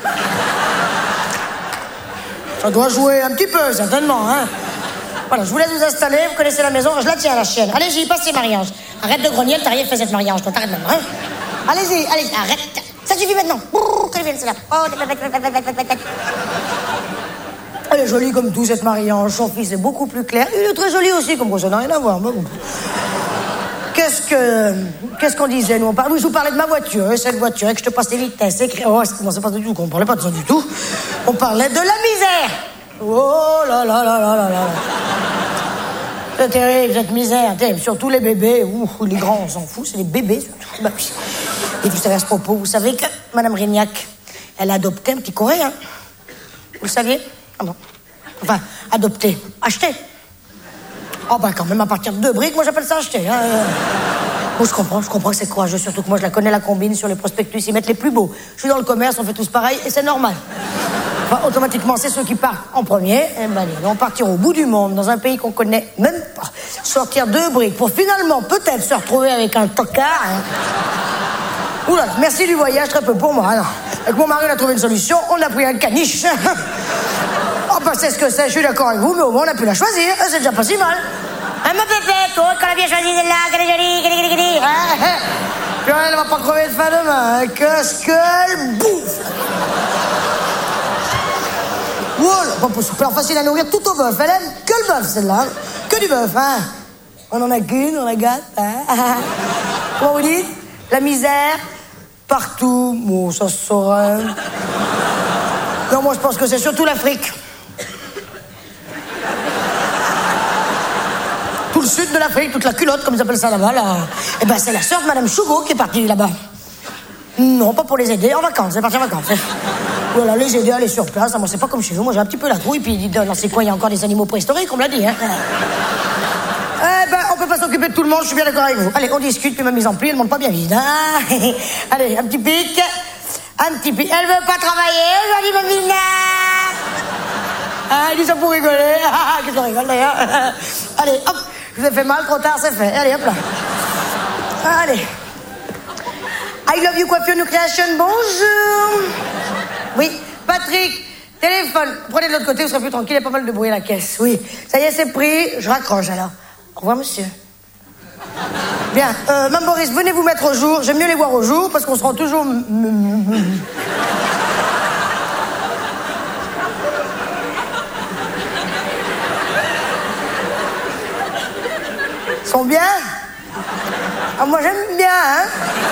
Ça doit jouer un petit peu, certainement, hein. Voilà, je vous laisse vous installer, vous connaissez la maison, je la tiens, la chienne. Allez-y, passez, Marie-Ange. Arrête de grogner, t'as rien fait cette Marie-Ange, toi, t'arrêtes maintenant, hein. Allez-y, arrête. Ça suffit maintenant. Que vienne, c'est là. Elle est jolie comme tout, cette Marie-Ange. Son fils est beaucoup plus clair. Il est très joli aussi, comme quoi ça n'a rien à voir. Qu'est-ce qu'on disait, nous? Oui, je vous parlais de ma voiture, cette voiture, et que je te passe les vitesses. Oh, non, c'est pas du tout, on parlait pas de ça du tout. On parlait de la misère. Oh là là là là là là. C'est terrible, cette misère, terrible. Surtout les bébés, les grands, on s'en fout, c'est les bébés surtout. Bah, oui. Et vous savez à ce propos, vous savez que Mme Rignac, elle a adopté un petit Coréen. Vous le saviez? Ah bon. Enfin, adopté, acheté. Oh bah quand même, à partir de 2 briques, moi j'appelle ça acheter. Hein. Bon, je comprends que c'est courageux, surtout que moi je la connais, la combine sur les prospectus, ils mettent les plus beaux. Je suis dans le commerce, on fait tous pareil, et c'est normal. Enfin, automatiquement, c'est ceux qui partent en premier. Et ben, ils vont partir au bout du monde, dans un pays qu'on connaît même pas. Sortir 2 briques pour finalement peut-être se retrouver avec un tocard. Hein. Ouh là là, merci du voyage, très peu pour moi. Alors, avec mon mari, on a trouvé une solution, on a pris un caniche. Oh, bah, c'est ce que c'est, je suis d'accord avec vous, mais au moins on a pu la choisir, c'est déjà pas si mal. Hein, ma pépette, oh, qu'on a bien choisi celle-là, qu'elle est jolie, hein. Puis elle va pas crever de faim demain, hein. Qu'est-ce qu'elle bouffe. Voilà, pas super facile à nourrir tout au bœuf. Elle aime que le bœuf, celle-là. Que du bœuf, hein. On en a qu'une, on la gâte, hein. Comment vous dites? La misère, partout. Bon, ça se saurait. Non, moi, je pense que c'est surtout l'Afrique. Tout le sud de l'Afrique, toute la culotte, comme ils appellent ça là-bas, là. Eh ben, c'est la sœur de Madame Chougo qui est partie là-bas. Non, pas pour les aider, en vacances, elle est partie en vacances. Voilà, les aider à aller sur place. Moi, c'est pas comme chez vous. Moi, j'ai un petit peu la trouille. Puis, dans ces coins, il y a encore des animaux préhistoriques, on me l'a dit. Hein. Eh ben, on peut pas s'occuper de tout le monde. Je suis bien d'accord avec vous. Allez, on discute. Puis ma mise en pli, elle monte pas bien vite. Hein. Allez, un petit pic. Un petit pic. Elle veut pas travailler aujourd'hui, ma mine. Ah, elle dit ça pour rigoler. Qu'est-ce qu'on rigole d'ailleurs. Allez, hop. Je vous ai fait mal, trop tard, c'est fait. Allez, hop là. Allez. I love you, coiffure, new creation. Bonjour. Oui, Patrick, téléphone. Prenez de l'autre côté, vous serez plus tranquille, il y a pas mal de bruit à la caisse. Oui, ça y est, c'est pris, je raccroche alors. Au revoir, monsieur. Bien, Mme Boris, venez vous mettre au jour. J'aime mieux les voir au jour, parce qu'on se rend toujours... Ils sont bien? Ah, moi, j'aime bien, hein.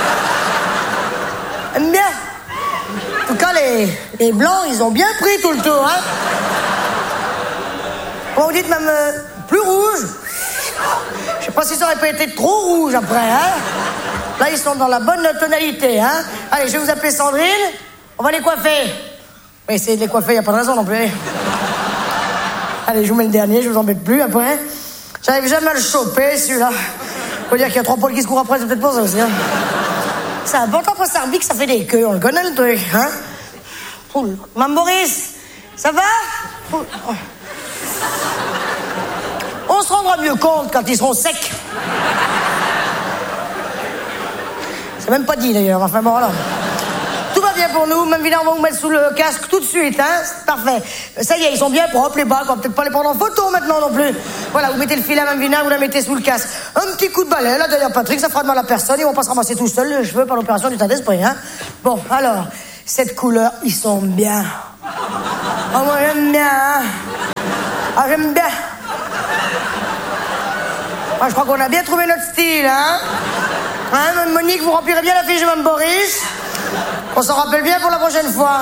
J'aime bien. En tout cas, les blancs, ils ont bien pris tout le tour, hein. Comment vous dites, même plus rouge? Je sais pas si ça aurait pas été trop rouge après, hein. Là, ils sont dans la bonne tonalité, hein. Allez, je vais vous appeler Sandrine. On va les coiffer. On va essayer de les coiffer, il n'y a pas de raison non plus. Allez, je vous mets le dernier, je vous embête plus après. J'arrive jamais à le choper, celui-là. Faut dire qu'il y a 3 poils qui se courent après, c'est peut-être pour ça aussi, hein. C'est important pour Sarbic, ça fait des queues, on le connaît le truc, hein. Mme Boris, ça va? On se rendra mieux compte quand ils seront secs. C'est même pas dit d'ailleurs, enfin bon, alors. Tout va bien. bien pour nous. Même Vina, on va vous mettre sous le casque tout de suite, hein. C'est parfait. Ça y est, ils sont bien propres, les bacs. On va peut-être pas les prendre en photo maintenant non plus. Voilà, vous mettez le fil à Mme Vina, vous la mettez sous le casque. Un petit coup de balai, là, derrière Patrick, ça fera de mal à personne. Ils vont pas se ramasser tout seuls les cheveux par l'opération du teint d'esprit, hein. Bon, alors, cette couleur, ils sont bien. Oh, moi, j'aime bien, hein. Ah, j'aime bien. Ah, je crois qu'on a bien trouvé notre style, hein. Hein, Monique, vous remplirez bien la fiche de Mme Boris. On s'en rappelle bien pour la prochaine fois.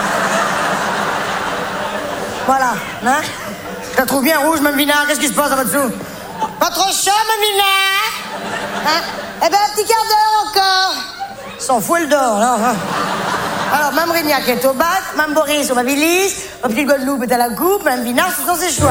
Voilà, hein. Je la trouve bien rouge, Mme Vina. Qu'est-ce qui se passe là-dessous? Pas trop chaud, Mme Vina? Hein? Eh ben, un petit quart d'heure encore. S'en fout, elle dort, là. Hein. Alors, Mme Rignac est au bac, Mme Boris au Babilis, ma petite Guadeloupe est à la coupe, Mme Vina, ce sont ses choix.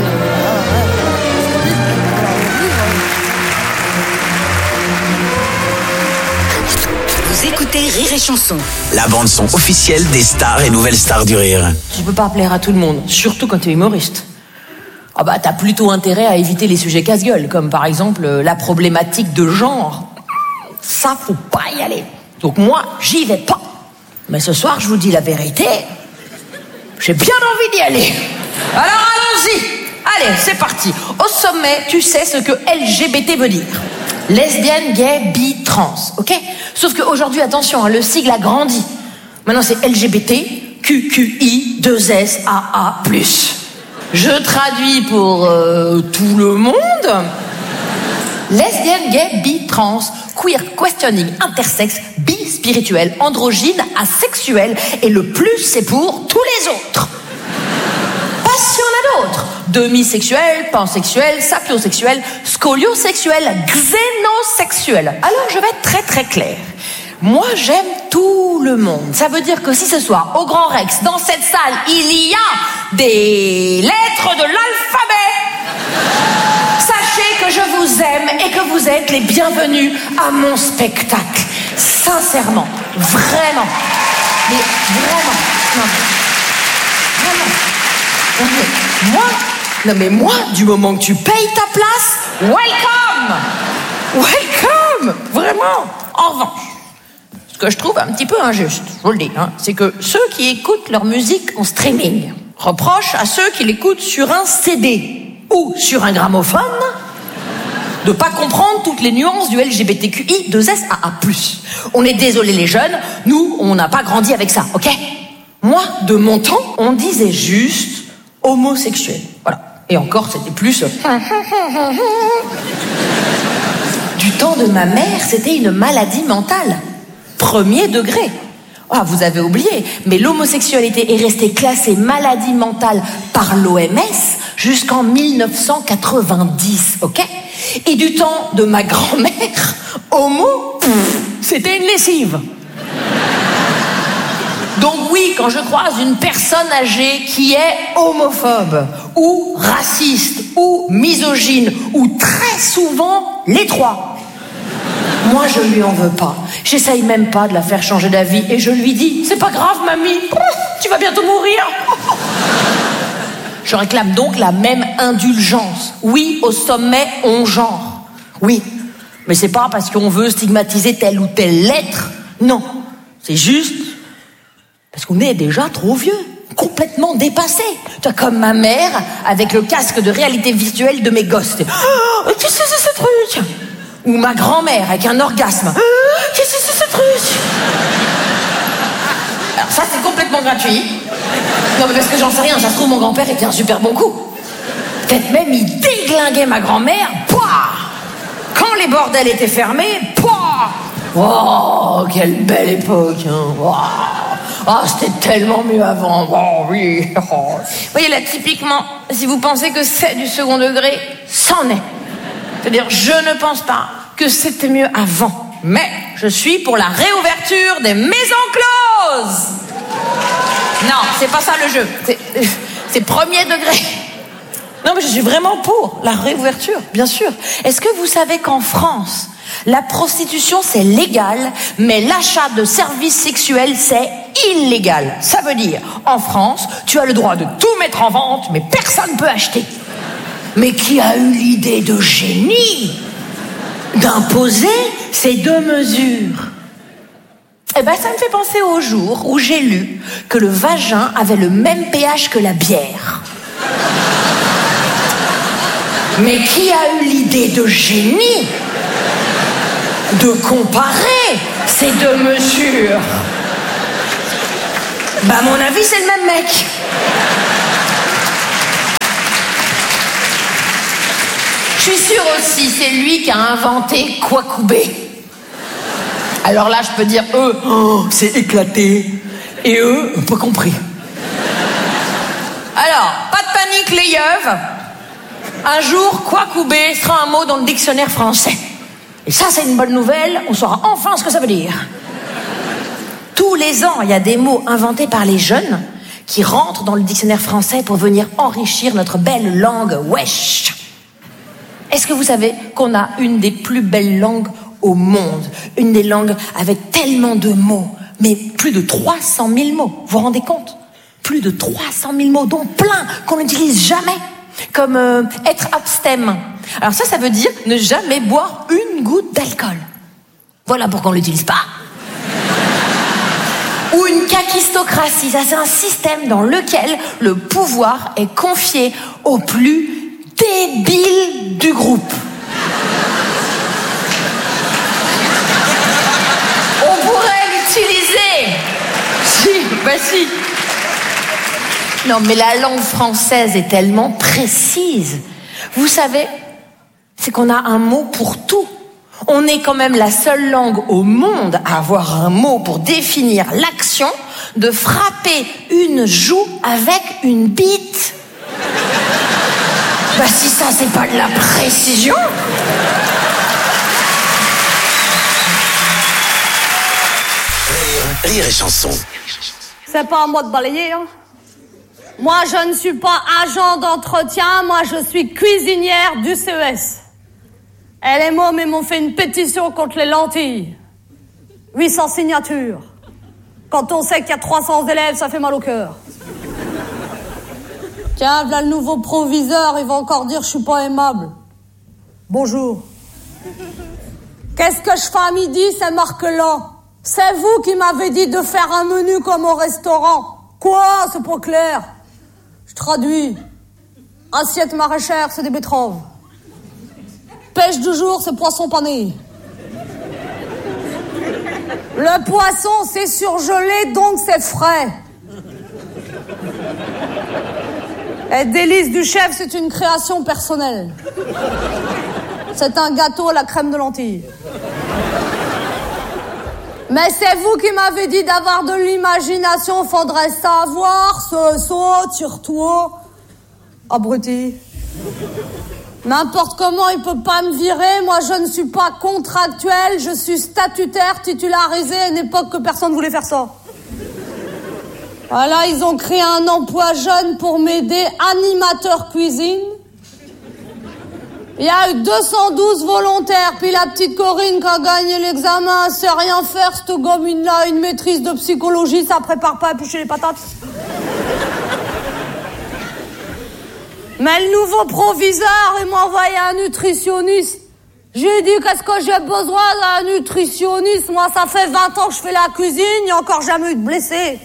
Vous écoutez Rire et Chanson. La bande-son officielle des stars et nouvelles stars du rire. Tu peux pas plaire à tout le monde, surtout quand t'es humoriste. Ah bah t'as plutôt intérêt à éviter les sujets casse-gueule, comme par exemple la problématique de genre. Ça, faut pas y aller. Donc moi, j'y vais pas. Mais ce soir, je vous dis la vérité, j'ai bien envie d'y aller. Alors allons-y. Allez, c'est parti. Au sommet, tu sais ce que LGBT veut dire. Lesbienne, gay, bi, trans, ok? Sauf qu'aujourd'hui, attention, hein, le sigle a grandi. Maintenant, c'est LGBT, QQI, 2S, AA+. Je traduis pour tout le monde. Lesbienne, gay, bi, trans, queer, questioning, intersexe, bi, spirituel, androgyne, asexuel. Et le plus, c'est pour tous les autres. Pas si on a d'autres. Demisexuel, pansexuel, sapiosexuel, scoliosexuel, xénosexuel. Alors je vais être très très claire. Moi j'aime tout le monde. Ça veut dire que si ce soir, au Grand Rex, dans cette salle, il y a des lettres de l'alphabet, sachez que je vous aime et que vous êtes les bienvenus à mon spectacle. Sincèrement, vraiment. Mais vraiment. Non, mais, vraiment. Non mais moi, du moment que tu payes ta place, welcome, vraiment. En revanche, ce que je trouve un petit peu injuste, je vous le dis, hein, c'est que ceux qui écoutent leur musique en streaming reprochent à ceux qui l'écoutent sur un CD ou sur un gramophone de pas comprendre toutes les nuances du LGBTQI 2SAA+. On est désolé les jeunes, nous, on n'a pas grandi avec ça, ok? Moi, de mon temps, on disait juste homosexuel, voilà. Et encore, c'était plus... Du temps de ma mère, c'était une maladie mentale. 1er degré. Ah, vous avez oublié, mais l'homosexualité est restée classée maladie mentale par l'OMS jusqu'en 1990, ok? Et du temps de ma grand-mère, homo, c'était une lessive. Donc oui, quand je croise une personne âgée qui est homophobe, ou raciste, ou misogyne, ou très souvent les trois, moi je lui en veux pas. J'essaye même pas de la faire changer d'avis et je lui dis, c'est pas grave mamie, tu vas bientôt mourir. Je réclame donc la même indulgence. Oui, au sommet, on genre. Oui, mais c'est pas parce qu'on veut stigmatiser telle ou telle lettre. Non, c'est juste parce qu'on est déjà trop vieux, complètement dépassé. Tu vois, comme ma mère avec le casque de réalité virtuelle de mes gosses. Oh, qu'est-ce que c'est ce truc? Ou ma grand-mère avec un orgasme. Oh, qu'est-ce que c'est ce truc? Alors ça, c'est complètement gratuit. Non, mais parce que j'en sais rien, ça se trouve, mon grand-père était un super bon coup. Peut-être même il déglinguait ma grand-mère. Pouah! Quand les bordels étaient fermés, pouah! Oh, quelle belle époque, hein. Wow. Oh, c'était tellement mieux avant. Oh, oui. Oh. Vous voyez, là, typiquement, si vous pensez que c'est du second degré, c'en est. C'est-à-dire, je ne pense pas que c'était mieux avant. Mais je suis pour la réouverture des maisons closes. Non, c'est pas ça le jeu. C'est 1er degré. Non, mais je suis vraiment pour la réouverture, bien sûr. Est-ce que vous savez qu'en France, la prostitution, c'est légal, mais l'achat de services sexuels, c'est illégal. Ça veut dire, en France, tu as le droit de tout mettre en vente, mais personne ne peut acheter. Mais qui a eu l'idée de génie d'imposer ces 2 mesures? Eh ben, ça me fait penser au jour où j'ai lu que le vagin avait le même pH que la bière. Mais qui a eu l'idée de génie de comparer ces deux mesures? Bah, à mon avis, c'est le même mec. Je suis sûre aussi, c'est lui qui a inventé Kwakubé. Alors là, je peux dire, c'est éclaté. Et eux, pas compris. Alors, pas de panique, les yeuves. Un jour, Kwakubé sera un mot dans le dictionnaire français. Et ça, c'est une bonne nouvelle. On saura enfin ce que ça veut dire. Tous les ans, il y a des mots inventés par les jeunes qui rentrent dans le dictionnaire français pour venir enrichir notre belle langue wesh. Est-ce que vous savez qu'on a une des plus belles langues au monde? Une des langues avec tellement de mots, mais plus de 300 000 mots. Vous vous rendez compte? Plus de 300 000 mots, dont plein qu'on n'utilise jamais. Comme être abstème. Alors ça veut dire ne jamais boire une goutte d'alcool. Voilà pourquoi on ne l'utilise pas. Ou une kakistocratie. Ça, c'est un système dans lequel le pouvoir est confié au plus débile du groupe. On pourrait l'utiliser. Si. Non, mais la langue française est tellement précise. Vous savez, c'est qu'on a un mot pour tout. On est quand même la seule langue au monde à avoir un mot pour définir l'action de frapper une joue avec une bite. Bah si ça, c'est pas de la précision. Rire et chanson. C'est pas à moi de balayer, hein. Moi, je ne suis pas agent d'entretien, moi, je suis cuisinière du CES. Et les mômes, ils m'ont fait une pétition contre les lentilles. 800 signatures. Quand on sait qu'il y a 300 élèves, ça fait mal au cœur. Tiens, là, le nouveau proviseur, il va encore dire que je suis pas aimable. Bonjour. Qu'est-ce que je fais à midi, c'est marquelant. C'est vous qui m'avez dit de faire un menu comme au restaurant. Quoi? C'est pas clair. Je traduis. Assiette maraîchère, c'est des betteraves. Pêche du jour, c'est poisson pané. Le poisson, c'est surgelé, donc c'est frais. Et délice du chef, c'est une création personnelle. C'est un gâteau à la crème de lentilles. Mais c'est vous qui m'avez dit d'avoir de l'imagination, faudrait savoir, ce saut, tire-toi. Abruti. N'importe comment, il peut pas me virer, moi je ne suis pas contractuel, je suis statutaire, titularisé, à une époque que personne voulait faire ça. Voilà, ils ont créé un emploi jeune pour m'aider, animateur cuisine. Il y a eu 212 volontaires, puis la petite Corinne qui a gagné l'examen, elle sait rien faire, cette gamine-là, une maîtrise de psychologie, ça prépare pas à éplucher les patates. Mais le nouveau proviseur, il m'a envoyé un nutritionniste. J'ai dit, qu'est-ce que j'ai besoin d'un nutritionniste? Moi, ça fait 20 ans que je fais la cuisine, il n'y a encore jamais eu de blessés.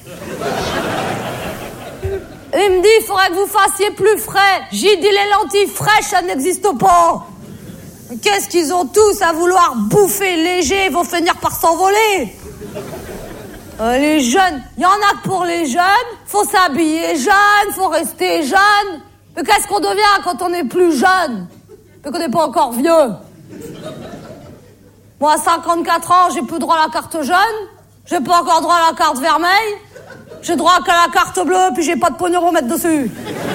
Il me dit, il faudrait que vous fassiez plus frais. J'ai dit, les lentilles fraîches, ça n'existe pas. Qu'est-ce qu'ils ont tous à vouloir bouffer léger, ils vont finir par s'envoler. Les jeunes, il y en a que pour les jeunes, faut s'habiller jeune, faut rester jeune. Mais qu'est-ce qu'on devient quand on est plus jeune? Mais qu'on n'est pas encore vieux. Moi, à 54 ans, j'ai plus droit à la carte jeune, j'ai pas encore droit à la carte vermeille. J'ai droit qu'à la carte bleue, puis j'ai pas de pognon à mettre dessus.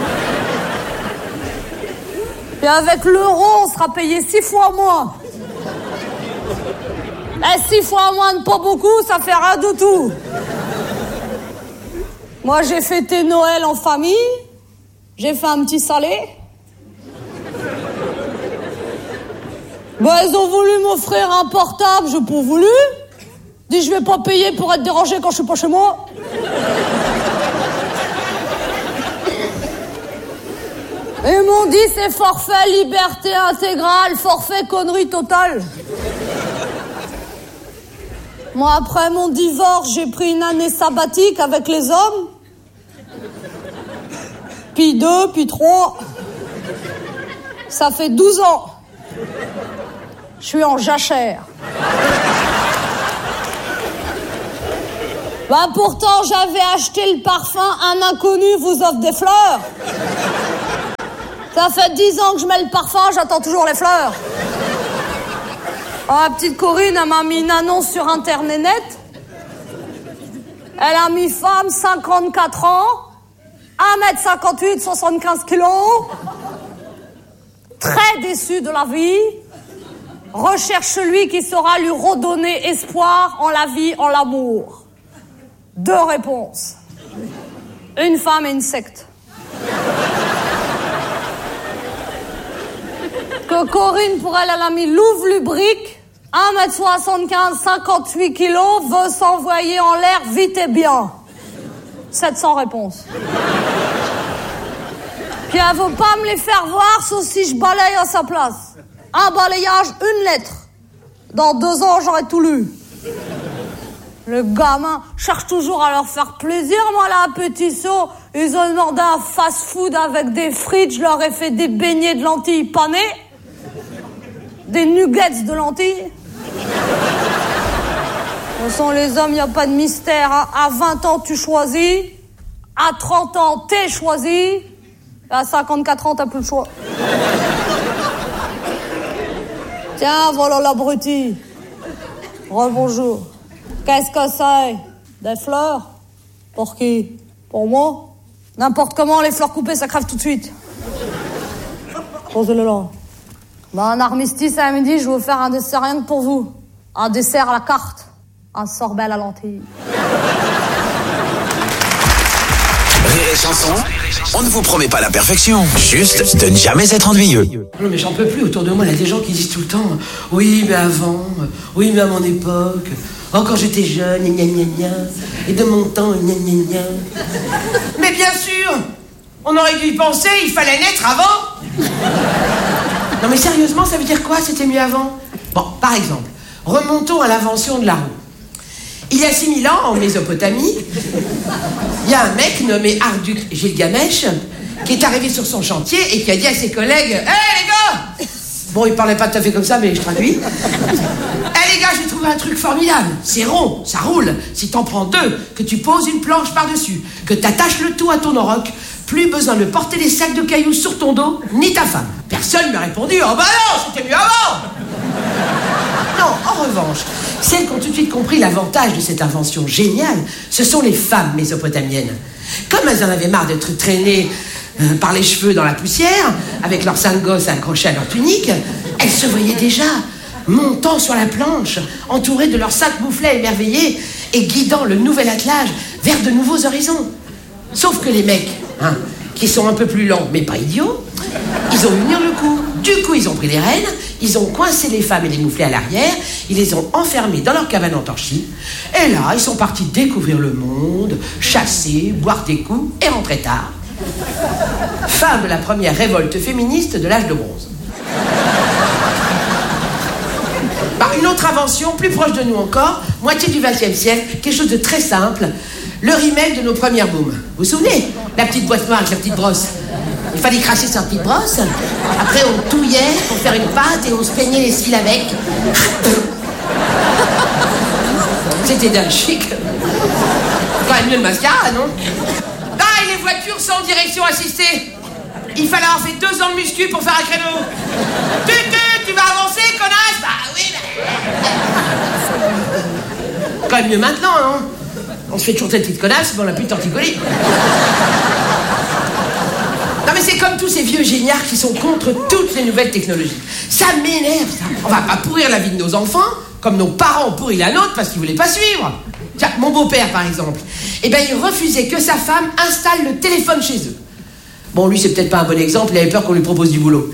Et avec l'euro, on sera payé 6 fois moins. Et 6 fois moins de pas beaucoup, ça fait rien du tout. Moi, j'ai fêté Noël en famille. J'ai fait un petit salé. Bon, ils ont voulu m'offrir un portable, j'ai pas voulu. Dis, je vais pas payer pour être dérangé quand je suis pas chez moi. Ils m'ont dit, c'est forfait liberté intégrale, forfait connerie totale. Moi, après mon divorce, j'ai pris une année sabbatique avec les hommes. Puis 2, puis 3. Ça fait 12 ans. Je suis en jachère. Bah pourtant, j'avais acheté le parfum, un inconnu vous offre des fleurs. Ça fait 10 ans que je mets le parfum, j'attends toujours les fleurs. Oh, la petite Corinne, elle m'a mis une annonce sur Internet. Elle a mis femme, 54 ans, 1m58, 75 kilos, très déçue de la vie, recherche celui qui saura lui redonner espoir en la vie, en l'amour. 2 réponses. Une femme et une secte. Que Corinne, pour elle, elle a mis Louvre Lubrique, 1m75, 58 kilos, veut s'envoyer en l'air vite et bien. 700 réponses. Puis elle veut pas me les faire voir, sauf si je balaye à sa place. Un balayage, une lettre. Dans 2 ans, j'aurai tout lu. Le gamin cherche toujours à leur faire plaisir. Moi, là, à Petit Saut, ils ont demandé un fast-food avec des frites. Je leur ai fait des beignets de lentilles panées. Des nuggets de lentilles. Ce sont les hommes, il n'y a pas de mystère. Hein. À 20 ans, tu choisis. À 30 ans, t'es choisi. Et à 54 ans, t'as plus le choix. Tiens, voilà l'abruti. Rebonjour. Qu'est-ce que c'est? Des fleurs? Pour qui? Pour moi? N'importe comment, les fleurs coupées, ça crève tout de suite. Posez-le là. Ben, un armistice à midi, je vais vous faire un dessert rien que pour vous. Un dessert à la carte. Un sorbet à la lentille. Rire et chanson, on ne vous promet pas la perfection, juste de ne jamais être ennuyeux. Non mais j'en peux plus, autour de moi, il y a des gens qui disent tout le temps « Oui, mais avant, oui, mais à mon époque, oh, quand j'étais jeune, gna gna gna, et de mon temps, gna gna gna. » Mais bien sûr, on aurait dû y penser, il fallait naître avant. Non mais sérieusement, ça veut dire quoi, c'était mieux avant? Bon, par exemple, remontons à l'invention de la roue. Il y a 6000 ans, en Mésopotamie, il y a un mec nommé Arduk Gilgamesh qui est arrivé sur son chantier et qui a dit à ses collègues « Hé les gars !» Bon, il parlait pas tout à fait comme ça, mais je traduis. « Hé les gars, j'ai trouvé un truc formidable. C'est rond, ça roule. Si t'en prends 2, que tu poses une planche par-dessus, que t'attaches le tout à ton auroch, plus besoin de porter des sacs de cailloux sur ton dos, ni ta femme. » Personne m'a répondu « Oh bah non, c'était mieux avant !» Non, en revanche, celles qui ont tout de suite compris l'avantage de cette invention géniale, ce sont les femmes mésopotamiennes. Comme elles en avaient marre d'être traînées par les cheveux dans la poussière, avec leurs 5 gosses accrochés à leur tunique, elles se voyaient déjà montant sur la planche, entourées de leurs 5 mouflets émerveillés et guidant le nouvel attelage vers de nouveaux horizons. Sauf que les mecs, qui sont un peu plus lents mais pas idiots, ils ont unir le coup. Du coup, ils ont pris les rênes, ils ont coincé les femmes et les mouflets à l'arrière, ils les ont enfermés dans leur cabane en torchis, et là, ils sont partis découvrir le monde, chasser, boire des coups et rentrer tard. Fin de la première révolte féministe de l'âge de bronze. Bah, une autre invention, plus proche de nous encore, moitié du XXe siècle, quelque chose de très simple, le remake de nos premières booms. Vous vous souvenez? La petite boîte noire avec la petite brosse. Il fallait cracher sa petite brosse. Après, on touillait pour faire une pâte et on se peignait les cils avec. C'était dingue chic. Quand même mieux le mascara, non? Ah, et les voitures sont en direction assistée. Il fallait avoir fait 2 ans de muscu pour faire un créneau. Tu vas avancer, connasse? Bah oui, Quand même mieux maintenant, non? On se fait toujours cette petite connasse, mais on n'a plus de torticolis. Non mais c'est comme tous ces vieux géniards qui sont contre toutes les nouvelles technologies. Ça m'énerve, ça. On va pas pourrir la vie de nos enfants, comme nos parents ont pourri la nôtre parce qu'ils voulaient pas suivre. Tiens, mon beau-père par exemple. Eh ben il refusait que sa femme installe le téléphone chez eux. Bon, lui c'est peut-être pas un bon exemple, il avait peur qu'on lui propose du boulot.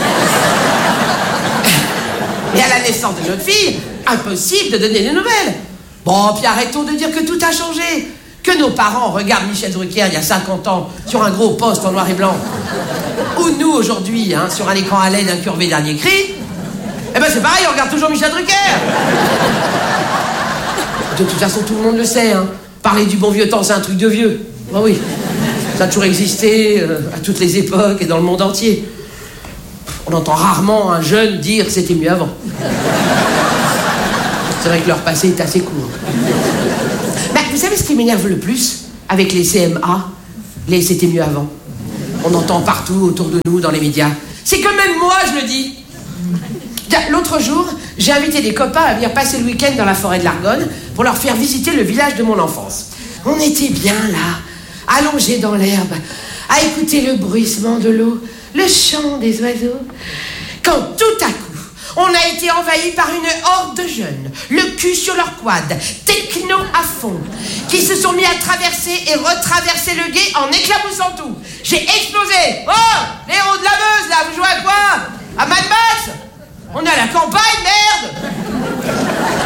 Et à la naissance de notre fille, impossible de donner des nouvelles. Bon, puis arrêtons de dire que tout a changé. Que nos parents regardent Michel Drucker il y a 50 ans sur un gros poste en noir et blanc. Ou nous aujourd'hui, sur un écran à LED incurvé dernier cri. Eh ben c'est pareil, on regarde toujours Michel Drucker. De toute façon, tout le monde le sait, hein. Parler du bon vieux temps, c'est un truc de vieux. Ben oui. Ça a toujours existé, à toutes les époques et dans le monde entier. On entend rarement un jeune dire « c'était mieux avant ». C'est vrai que leur passé est assez court. Ben, vous savez ce qui m'énerve le plus avec les CMA, les « c'était mieux avant ». On entend partout autour de nous, dans les médias. C'est que même moi, je le dis. L'autre jour, j'ai invité des copains à venir passer le week-end dans la forêt de l'Argonne pour leur faire visiter le village de mon enfance. On était bien là, allongés dans l'herbe, à écouter le bruissement de l'eau, le chant des oiseaux, quand tout à coup, on a été envahi par une horde de jeunes, le cul sur leur quad, techno à fond, qui se sont mis à traverser et retraverser le gué en éclaboussant tout. J'ai explosé. Oh, les héros de la Meuse, là, vous jouez à quoi? À Mad Max? On est à la campagne, merde!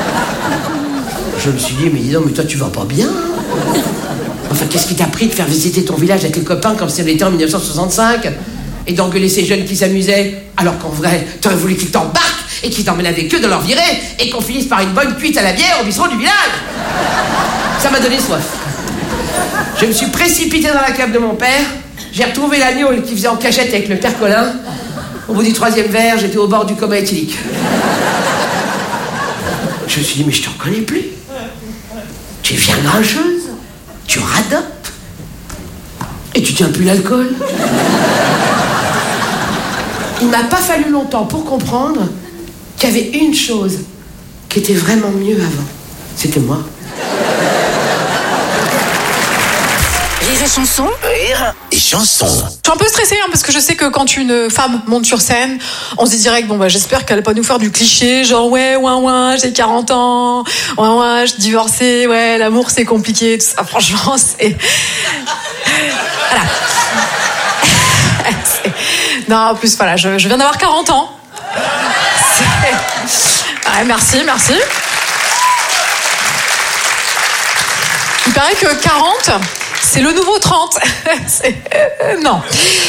Je me suis dit, mais dis donc, mais toi, tu vas pas bien? Enfin, qu'est-ce qui t'a pris de faire visiter ton village avec les copains comme si on était en 1965? Et d'engueuler ces jeunes qui s'amusaient, alors qu'en vrai, t'aurais voulu qu'ils t'embarquent et qu'ils t'emmènent avec eux dans leur virée et qu'on finisse par une bonne cuite à la bière au bistrot du village. Ça m'a donné soif. Je me suis précipité dans la cave de mon père, j'ai retrouvé l'agneau qui faisait en cachette avec le père Colin. Au bout du 3e verre, j'étais au bord du coma éthylique. Je me suis dit, mais je te reconnais plus. Tu es bien grincheuse, tu radopes, et tu tiens plus l'alcool. Il m'a pas fallu longtemps pour comprendre qu'il y avait une chose qui était vraiment mieux avant. C'était moi. Rire et chanson. Rire et chanson. Je suis un peu stressée parce que je sais que quand une femme monte sur scène, on se dit direct, bon j'espère qu'elle va pas nous faire du cliché, genre ouais, j'ai 40 ans, ouais, je suis divorcée, ouais, l'amour c'est compliqué, tout ça, franchement, c'est... Voilà. Non, en plus, voilà, je viens d'avoir 40 ans. Ouais, merci. Il paraît que 40... c'est le nouveau 30. Non,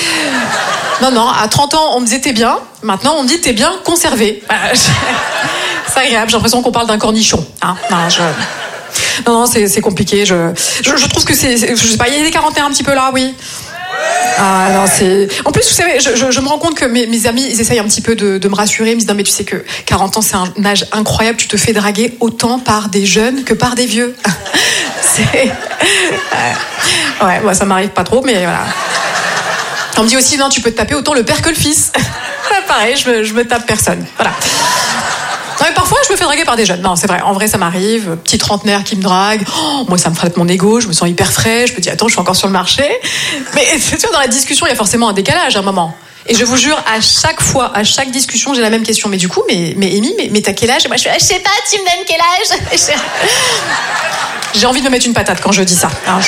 à 30 ans, on me disait t'es bien. Maintenant, on me dit t'es bien conservé. C'est agréable, j'ai l'impression qu'on parle d'un cornichon. Hein, non, c'est compliqué. Je trouve que je sais pas, il y a des 41 un petit peu là, oui. Ah non, c'est... En plus, vous savez, je me rends compte que mes amis, ils essayent un petit peu de me rassurer. Ils me disent, non mais tu sais que 40 ans, c'est un âge incroyable. Tu te fais draguer autant par des jeunes que par des vieux. C'est... Ouais, moi ça m'arrive pas trop, mais voilà. On me dit aussi, non, tu peux te taper autant le père que le fils. Pareil, je me tape personne. Voilà. Ouais, parfois, je me fais draguer par des jeunes. Non, c'est vrai. En vrai, ça m'arrive. Petit trentenaire qui me drague. Oh, moi, ça me flatte mon ego. Je me sens hyper frais. Je me dis, attends, je suis encore sur le marché. Mais c'est sûr, dans la discussion, il y a forcément un décalage à un moment. Et je vous jure, à chaque fois, à chaque discussion, j'ai la même question. Mais du coup, mais Amy, mais t'as quel âge? Et moi, je fais, je sais pas, tu me donnes quel âge? J'ai envie de me mettre une patate quand je dis ça. Hein,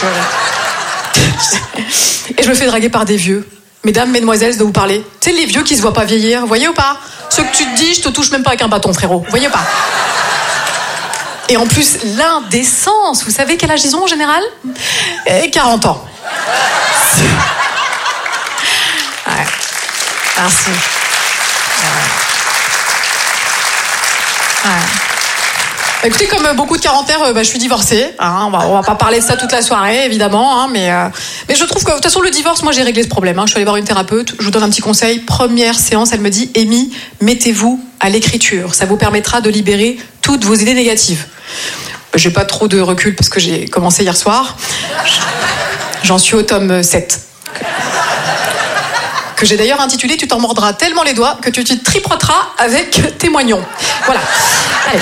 Et je me fais draguer par des vieux. Mesdames, mesdemoiselles, de vous parler. Tu sais, les vieux qui se voient pas vieillir, voyez ou pas? Ceux que tu te dis, je te touche même pas avec un bâton, frérot. Voyez ou pas? Et en plus, l'indécence. Vous savez quel âge ils ont en général? 40 ans. Ouais. Merci. Ouais. Écoutez, comme beaucoup de quarantaires, je suis divorcée. Hein, on va pas parler de ça toute la soirée, évidemment. Hein, mais je trouve que, de toute façon, le divorce, moi, j'ai réglé ce problème. Hein. Je suis allée voir une thérapeute. Je vous donne un petit conseil. Première séance, elle me dit, Amy, mettez-vous à l'écriture. Ça vous permettra de libérer toutes vos idées négatives. J'ai pas trop de recul parce que j'ai commencé hier soir. J'en suis au tome 7. Que j'ai d'ailleurs intitulé « Tu t'en mordras tellement les doigts que tu te tripoteras avec tes moignons ». Voilà. Allez.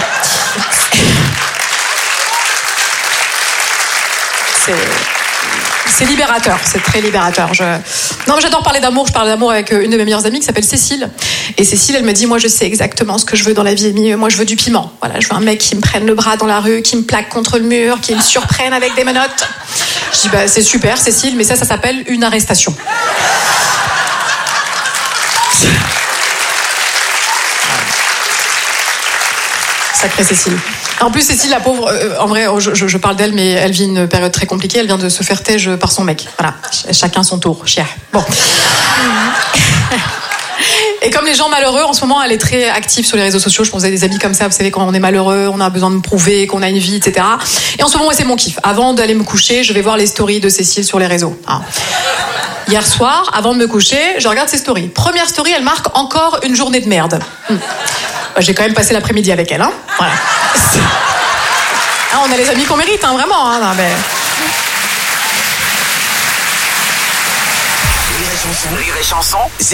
C'est libérateur, c'est très libérateur. Non, mais j'adore parler d'amour. Je parle d'amour avec une de mes meilleures amies qui s'appelle Cécile. Et Cécile, elle me dit, moi, je sais exactement ce que je veux dans la vie, Amy. Moi, je veux du piment. Voilà, je veux un mec qui me prenne le bras dans la rue, qui me plaque contre le mur, qui me surprenne avec des menottes. Je dis, c'est super, Cécile, mais ça s'appelle une arrestation. Sacrée Cécile. En plus, Cécile, la pauvre, en vrai, je parle d'elle, mais elle vit une période très compliquée. Elle vient de se faire tège par son mec. Voilà, chacun son tour. Chier. Bon. Et comme les gens malheureux, en ce moment, elle est très active sur les réseaux sociaux. Je pense à des amis comme ça, vous savez, quand on est malheureux, on a besoin de me prouver qu'on a une vie, etc. Et en ce moment, c'est mon kiff. Avant d'aller me coucher, je vais voir les stories de Cécile sur les réseaux. Hein. Hier soir, avant de me coucher, je regarde ses stories. Première story, elle marque encore une journée de merde. J'ai quand même passé l'après-midi avec elle. Hein. Voilà. Ah, on a les amis qu'on mérite, hein, vraiment. Hein, non, mais... Rire et chanson.